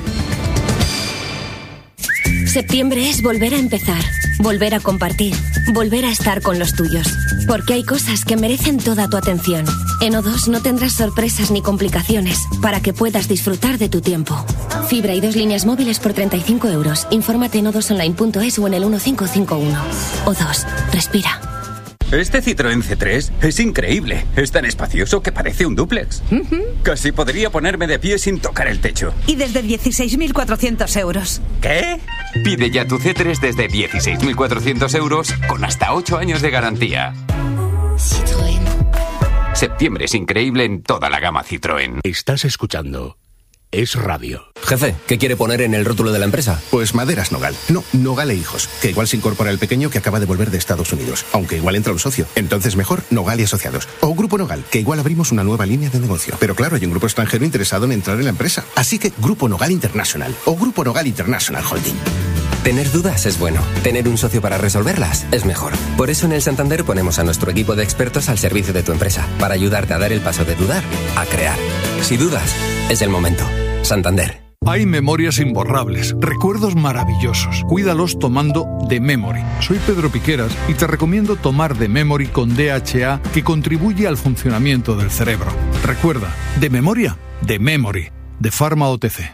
Septiembre es volver a empezar, volver a compartir, volver a estar con los tuyos. Porque hay cosas que merecen toda tu atención. En O dos no tendrás sorpresas ni complicaciones para que puedas disfrutar de tu tiempo. Fibra y dos líneas móviles por treinta y cinco euros. Infórmate en o dos online punto es o en el uno cinco cinco uno. O dos, respira. Este Citroën C tres es increíble. Es tan espacioso que parece un dúplex. Uh-huh. Casi podría ponerme de pie sin tocar el techo. Y desde dieciséis mil cuatrocientos euros. ¿Qué? Pide ya tu C tres desde dieciséis mil cuatrocientos euros con hasta ocho años de garantía. Citroën. Septiembre es increíble en toda la gama Citroën. Estás escuchando Es Radio. Jefe, ¿qué quiere poner en el rótulo de la empresa? Pues Maderas Nogal. No, Nogal e Hijos. Que igual se incorpora el pequeño que acaba de volver de Estados Unidos. Aunque igual entra un socio. Entonces mejor Nogal y Asociados. O Grupo Nogal, que igual abrimos una nueva línea de negocio. Pero claro, hay un grupo extranjero interesado en entrar en la empresa. Así que Grupo Nogal International. O Grupo Nogal International Holding. Tener dudas es bueno. Tener un socio para resolverlas es mejor. Por eso en el Santander ponemos a nuestro equipo de expertos al servicio de tu empresa. Para ayudarte a dar el paso de dudar a crear. Si dudas, es el momento. Santander. Hay memorias imborrables, recuerdos maravillosos. Cuídalos tomando The Memory. Soy Pedro Piqueras y te recomiendo tomar The Memory con D H A, que contribuye al funcionamiento del cerebro. Recuerda, de memoria, The Memory, de Pharma O T C.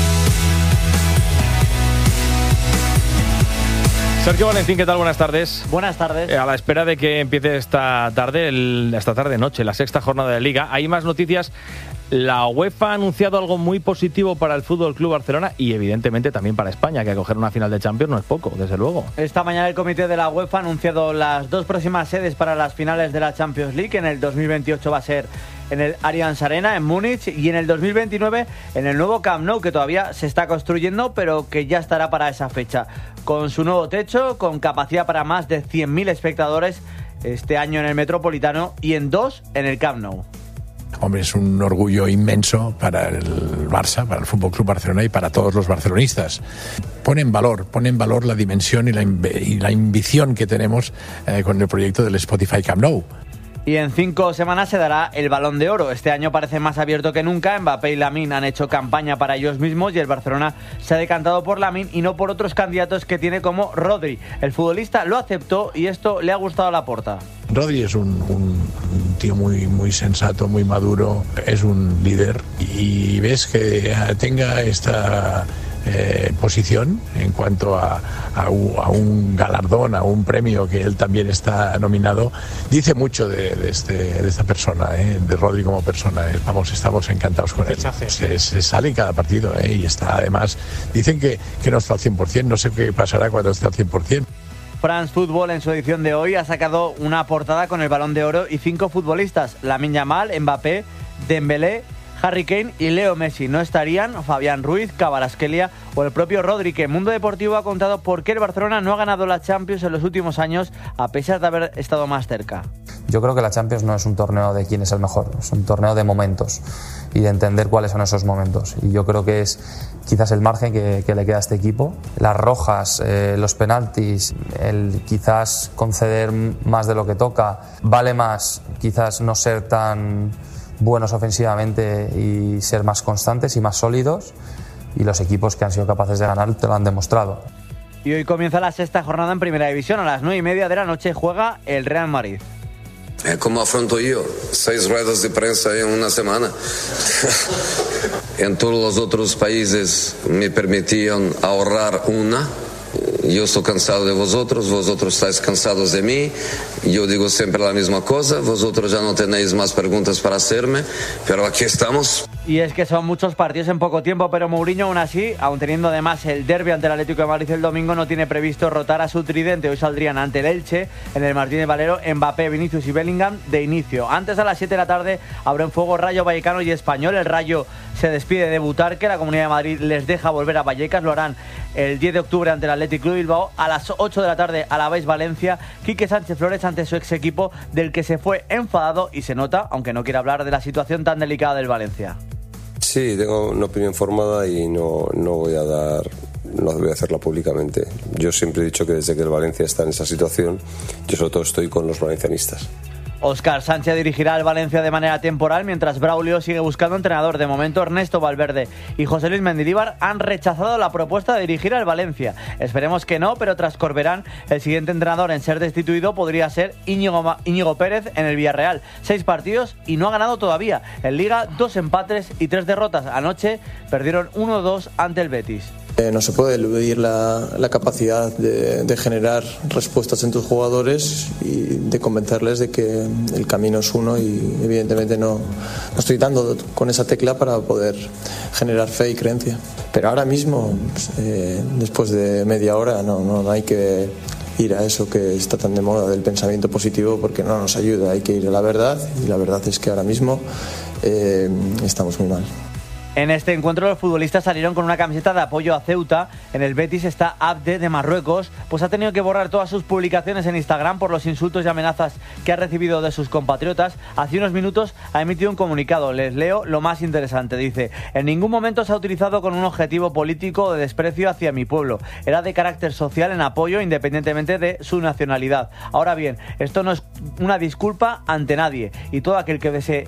Sergio Valentín, ¿qué tal? Buenas tardes. Buenas tardes. Eh, a la espera de que empiece esta tarde, el, esta tarde-noche, la sexta jornada de Liga, hay más noticias. La UEFA ha anunciado algo muy positivo para el F C Barcelona y evidentemente también para España, que acoger una final de Champions no es poco, desde luego. Esta mañana el comité de la UEFA ha anunciado las dos próximas sedes para las finales de la Champions League. En el dos mil veintiocho va a ser en el Allianz Arena, en Múnich, y en el dos mil veintinueve en el nuevo Camp Nou, que todavía se está construyendo, pero que ya estará para esa fecha. Con su nuevo techo, con capacidad para más de cien mil espectadores este año en el Metropolitano y en dos en el Camp Nou. Hombre, es un orgullo inmenso para el Barça, para el F C Barcelona y para todos los barcelonistas. Pone en valor, pone en valor la dimensión y la, y la ambición que tenemos eh, con el proyecto del Spotify Camp Nou. Y en cinco semanas se dará el Balón de Oro. Este año parece más abierto que nunca. Mbappé y Lamine han hecho campaña para ellos mismos y el Barcelona se ha decantado por Lamine y no por otros candidatos que tiene como Rodri. El futbolista lo aceptó y esto le ha gustado a Laporta. Rodri es un, un tío muy, muy sensato, muy maduro, es un líder y ves que tenga esta eh, posición en cuanto a, a, un, a un galardón, a un premio que él también está nominado, dice mucho de, de, este, de esta persona, eh, de Rodri como persona. Eh. Vamos, estamos encantados con él. Se, se sale en cada partido eh, y está, además, dicen que, que no está al cien por ciento, no sé qué pasará cuando esté al cien por ciento. France Football en su edición de hoy ha sacado una portada con el Balón de Oro y cinco futbolistas: Lamine Yamal, Mbappé, Dembélé, Harry Kane y Leo Messi. No estarían Fabián Ruiz, Kvaratskhelia o el propio Rodri, que Mundo Deportivo ha contado por qué el Barcelona no ha ganado la Champions en los últimos años a pesar de haber estado más cerca. Yo creo que la Champions no es un torneo de quién es el mejor, es un torneo de momentos y de entender cuáles son esos momentos. Y yo creo que es quizás el margen que, que le queda a este equipo. Las rojas, eh, los penaltis, el quizás conceder más de lo que toca, vale más quizás no ser tan buenos ofensivamente y ser más constantes y más sólidos, y los equipos que han sido capaces de ganar te lo han demostrado. Y hoy comienza la sexta jornada en Primera División. A las nueve y media de la noche juega el Real Madrid. ¿Cómo afronto yo? Seis ruedas de prensa en una semana. En todos los otros países me permitían ahorrar una. Yo estoy cansado de vosotros, vosotros estáis cansados de mí. Yo digo siempre la misma cosa, vosotros ya no tenéis más preguntas para hacerme, pero aquí estamos. Y es que son muchos partidos en poco tiempo, pero Mourinho aún así, aun teniendo además el derbi ante el Atlético de Madrid el domingo, no tiene previsto rotar a su tridente. Hoy saldrían ante el Elche, en el Martínez Valero, Mbappé, Vinicius y Bellingham de inicio. Antes, a las siete de la tarde, abren fuego Rayo Vallecano y Español. El Rayo se despide de Butarque, la Comunidad de Madrid les deja volver a Vallecas, lo harán el diez de octubre ante el Athletic Club Bilbao. A las ocho de la tarde, Alavés Valencia, Quique Sánchez Flores ante su ex equipo, del que se fue enfadado y se nota, aunque no quiere hablar de la situación tan delicada del Valencia. Sí, tengo una opinión formada y no, no voy a dar, no voy a hacerla públicamente. Yo siempre he dicho que desde que el Valencia está en esa situación, yo sobre todo estoy con los valencianistas. Óscar Sánchez dirigirá al Valencia de manera temporal, mientras Braulio sigue buscando entrenador. De momento, Ernesto Valverde y José Luis Mendilibar han rechazado la propuesta de dirigir al Valencia. Esperemos que no, pero tras Corberán, el siguiente entrenador en ser destituido podría ser Íñigo, Íñigo Pérez en el Villarreal. Seis partidos y no ha ganado todavía. En Liga, dos empates y tres derrotas. Anoche perdieron uno dos ante el Betis. Eh, no se puede eludir la, la capacidad de, de generar respuestas en tus jugadores y de convencerles de que el camino es uno, y evidentemente no, no estoy dando con esa tecla para poder generar fe y creencia. Pero ahora mismo, eh, después de media hora, no, no, no hay que ir a eso que está tan de moda del pensamiento positivo, porque no nos ayuda. Hay que ir a la verdad, y la verdad es que ahora mismo eh, estamos muy mal. En este encuentro los futbolistas salieron con una camiseta de apoyo a Ceuta. En el Betis está Abde de Marruecos, pues ha tenido que borrar todas sus publicaciones en Instagram por los insultos y amenazas que ha recibido de sus compatriotas. Hace unos minutos ha emitido un comunicado, les leo lo más interesante. Dice: en ningún momento se ha utilizado con un objetivo político o de desprecio hacia mi pueblo. Era de carácter social en apoyo independientemente de su nacionalidad. Ahora bien, esto no es una disculpa ante nadie, y todo aquel que desee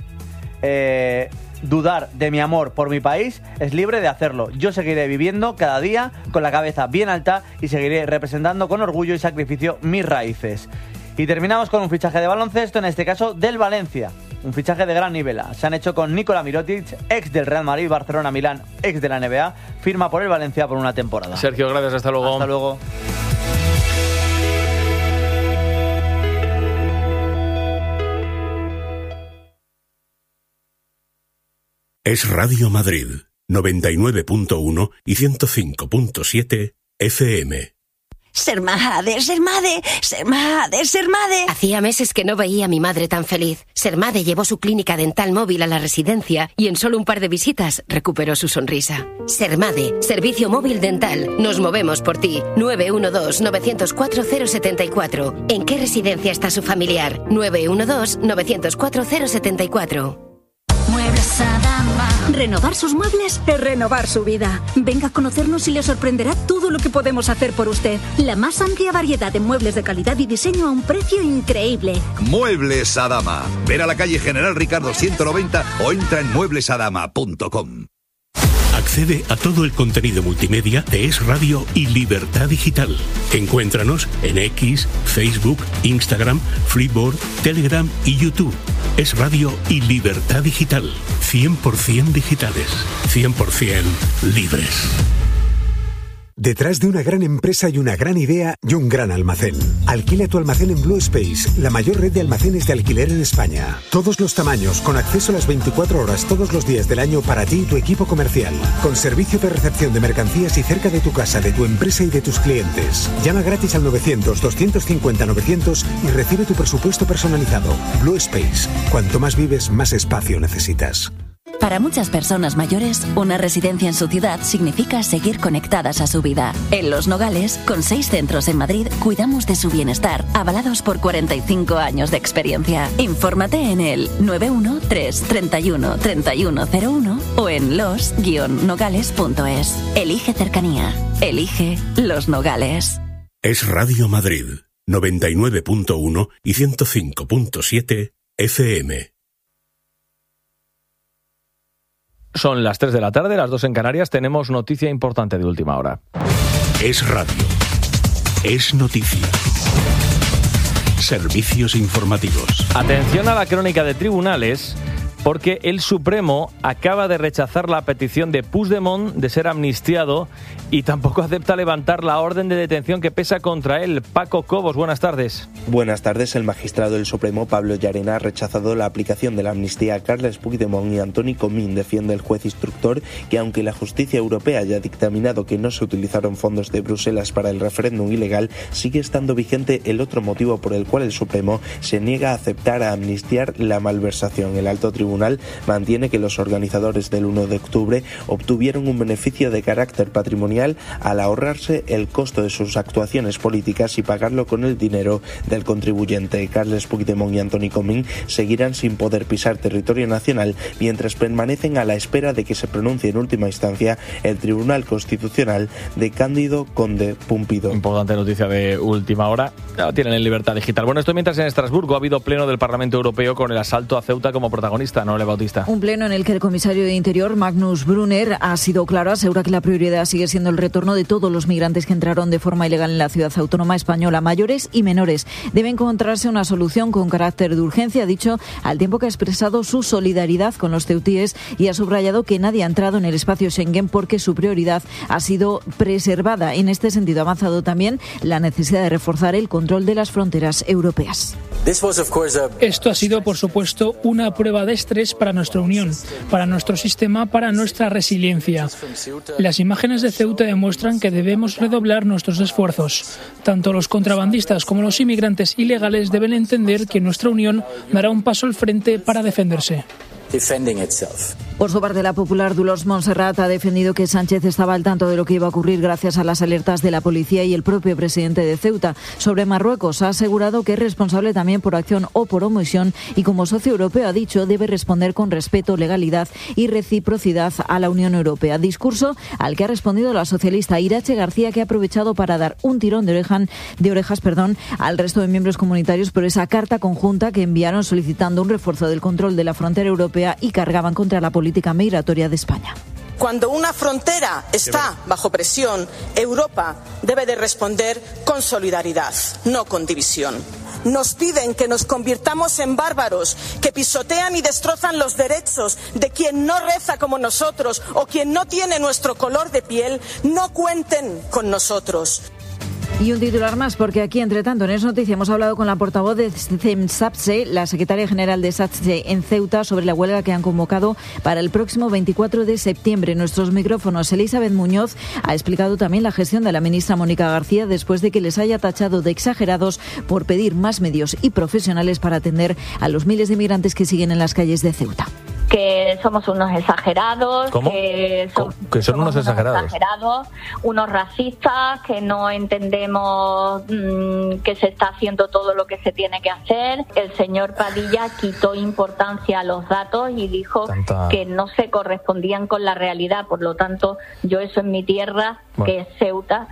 eh, dudar de mi amor por mi país es libre de hacerlo. Yo seguiré viviendo cada día con la cabeza bien alta y seguiré representando con orgullo y sacrificio mis raíces. Y terminamos con un fichaje de baloncesto, en este caso del Valencia. Un fichaje de gran nivel. Se han hecho con Nikola Mirotic, ex del Real Madrid, Barcelona, Milán, ex de la N B A. Firma por el Valencia por una temporada. Sergio, gracias. Hasta luego. Hasta luego. Es Radio Madrid, noventa y nueve punto uno y ciento cinco punto siete F M. Ser madre, ser madre, ser madre, ser madre. Hacía meses que no veía a mi madre tan feliz. Sermade llevó su clínica dental móvil a la residencia y en solo un par de visitas recuperó su sonrisa. Sermade, servicio móvil dental. Nos movemos por ti. nueve uno dos, nueve cero cuatro, cero siete cuatro. ¿En qué residencia está su familiar? nueve uno dos, nueve cero cuatro, cero siete cuatro. Muebles Adama. Renovar sus muebles es renovar su vida. Venga a conocernos y le sorprenderá todo lo que podemos hacer por usted. La más amplia variedad de muebles de calidad y diseño a un precio increíble. Muebles Adama. Ver a la calle General Ricardo ciento noventa o entra en muebles adama punto com. Accede a todo el contenido multimedia de Es Radio y Libertad Digital. Encuéntranos en X, Facebook, Instagram, Flipboard, Telegram y YouTube. Es Radio y Libertad Digital. cien por ciento digitales, cien por ciento libres. Detrás de una gran empresa hay una gran idea y un gran almacén. Alquila tu almacén en Blue Space, la mayor red de almacenes de alquiler en España. Todos los tamaños, con acceso a las veinticuatro horas todos los días del año para ti y tu equipo comercial. Con servicio de recepción de mercancías y cerca de tu casa, de tu empresa y de tus clientes. Llama gratis al novecientos, doscientos cincuenta, novecientos y recibe tu presupuesto personalizado. Blue Space. Cuanto más vives, más espacio necesitas. Para muchas personas mayores, una residencia en su ciudad significa seguir conectadas a su vida. En Los Nogales, con seis centros en Madrid, cuidamos de su bienestar, avalados por cuarenta y cinco años de experiencia. Infórmate en el nueve uno tres, treinta y uno, treinta y uno cero uno o en los guion nogales punto es. Elige cercanía. Elige Los Nogales. Es Radio Madrid, noventa y nueve punto uno y ciento cinco punto siete F M. Son las tres de la tarde, las dos en Canarias. Tenemos noticia importante de última hora. Es radio. Es noticia. Servicios informativos. Atención a la crónica de tribunales, porque el Supremo acaba de rechazar la petición de Puigdemont de ser amnistiado y tampoco acepta levantar la orden de detención que pesa contra él. Paco Cobos, buenas tardes. Buenas tardes. El magistrado del Supremo, Pablo Llarena, ha rechazado la aplicación de la amnistía a Carles Puigdemont y Antoni Comín. Defiende el juez instructor que, aunque la justicia europea haya dictaminado que no se utilizaron fondos de Bruselas para el referéndum ilegal, sigue estando vigente el otro motivo por el cual el Supremo se niega a aceptar a amnistiar la malversación. El alto tribunal mantiene que los organizadores del uno de octubre obtuvieron un beneficio de carácter patrimonial al ahorrarse el costo de sus actuaciones políticas y pagarlo con el dinero del contribuyente. Carles Puigdemont y Antoni Comín seguirán sin poder pisar territorio nacional mientras permanecen a la espera de que se pronuncie en última instancia el Tribunal Constitucional de Cándido Conde Pumpido. Importante noticia de última hora. Ya lo tienen en Libertad Digital. Bueno, esto mientras en Estrasburgo ha habido pleno del Parlamento Europeo con el asalto a Ceuta como protagonista, ¿no, Le Bautista? Un pleno en el que el comisario de Interior, Magnus Brunner, ha sido claro, asegura que la prioridad sigue siendo el retorno de todos los migrantes que entraron de forma ilegal en la ciudad autónoma española, mayores y menores. Debe encontrarse una solución con carácter de urgencia, ha dicho, al tiempo que ha expresado su solidaridad con los ceutíes y ha subrayado que nadie ha entrado en el espacio Schengen porque su prioridad ha sido preservada. En este sentido, ha avanzado también la necesidad de reforzar el control de las fronteras europeas. Esto ha sido, por supuesto, una prueba de estrés para nuestra Unión, para nuestro sistema, para nuestra resiliencia. Las imágenes de Ceuta demuestran que debemos redoblar nuestros esfuerzos. Tanto los contrabandistas como los inmigrantes ilegales deben entender que nuestra Unión dará un paso al frente para defenderse. Por su parte, la popular Dolors Montserrat ha defendido que Sánchez estaba al tanto de lo que iba a ocurrir gracias a las alertas de la policía y el propio presidente de Ceuta. Sobre Marruecos, ha asegurado que es responsable también por acción o por omisión y, como socio europeo, ha dicho, debe responder con respeto, legalidad y reciprocidad a la Unión Europea. Discurso al que ha respondido la socialista Irache García, que ha aprovechado para dar un tirón de, orejan, de orejas perdón, al resto de miembros comunitarios por esa carta conjunta que enviaron solicitando un refuerzo del control de la frontera europea y cargaban contra la política migratoria de España. Cuando una frontera está bajo presión, Europa debe de responder con solidaridad, no con división. Nos piden que nos convirtamos en bárbaros, que pisotean y destrozan los derechos de quien no reza como nosotros o quien no tiene nuestro color de piel. No cuenten con nosotros. Y un titular más, porque aquí, entre tanto, en Es Noticia hemos hablado con la portavoz de SATSE, la secretaria general de SATSE en Ceuta, sobre la huelga que han convocado para el próximo veinticuatro de septiembre. En nuestros micrófonos, Elizabeth Muñoz ha explicado también la gestión de la ministra Mónica García después de que les haya tachado de exagerados por pedir más medios y profesionales para atender a los miles de migrantes que siguen en las calles de Ceuta. Que somos unos exagerados, ¿Cómo? que, so, que son unos exagerados. exagerados, unos racistas, que no entendemos mmm, que se está haciendo todo lo que se tiene que hacer. El señor Padilla quitó importancia a los datos y dijo Tanta... que no se correspondían con la realidad. Por lo tanto, yo eso en mi tierra, bueno. que es Ceuta,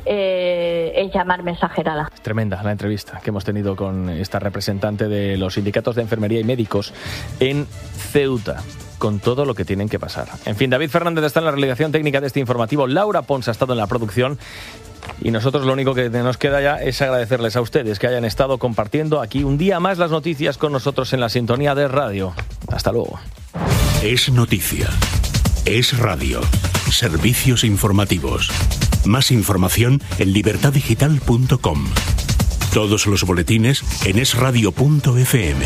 Eh, es llamarme exagerada. Tremenda la entrevista que hemos tenido con esta representante de los sindicatos de enfermería y médicos en Ceuta, con todo lo que tienen que pasar. En fin, David Fernández está en la realización técnica de este informativo, Laura Pons ha estado en la producción y nosotros lo único que nos queda ya es agradecerles a ustedes que hayan estado compartiendo aquí un día más las noticias con nosotros en la sintonía de radio. Hasta luego. Es noticia. Es radio. Servicios informativos. Más información en libertad digital punto com. Todos los boletines en es radio punto efe eme.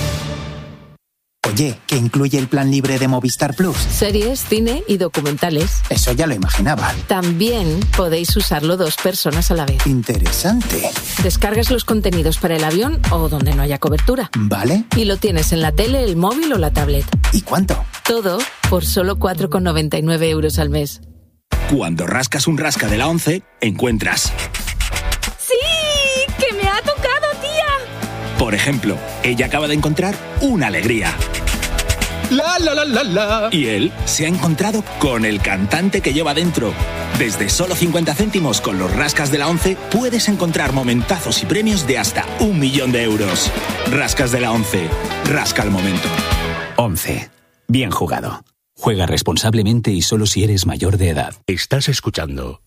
Oye, ¿qué incluye el plan libre de Movistar Plus? Series, cine y documentales. Eso ya lo imaginaba. También podéis usarlo dos personas a la vez. Interesante. Descargas los contenidos para el avión o donde no haya cobertura. Vale. Y lo tienes en la tele, el móvil o la tablet. ¿Y cuánto? Todo por solo cuatro con noventa y nueve euros al mes. Cuando rascas un rasca de la once, encuentras... ¡Sí! ¡Que me ha tocado, tía! Por ejemplo, ella acaba de encontrar una alegría. La, la, la, la, la. Y él se ha encontrado con el cantante que lleva dentro. Desde solo cincuenta céntimos con los rascas de la once puedes encontrar momentazos y premios de hasta un millón de euros. Rascas de la once. Rasca el momento. once. Bien jugado. Juega responsablemente y solo si eres mayor de edad. Estás escuchando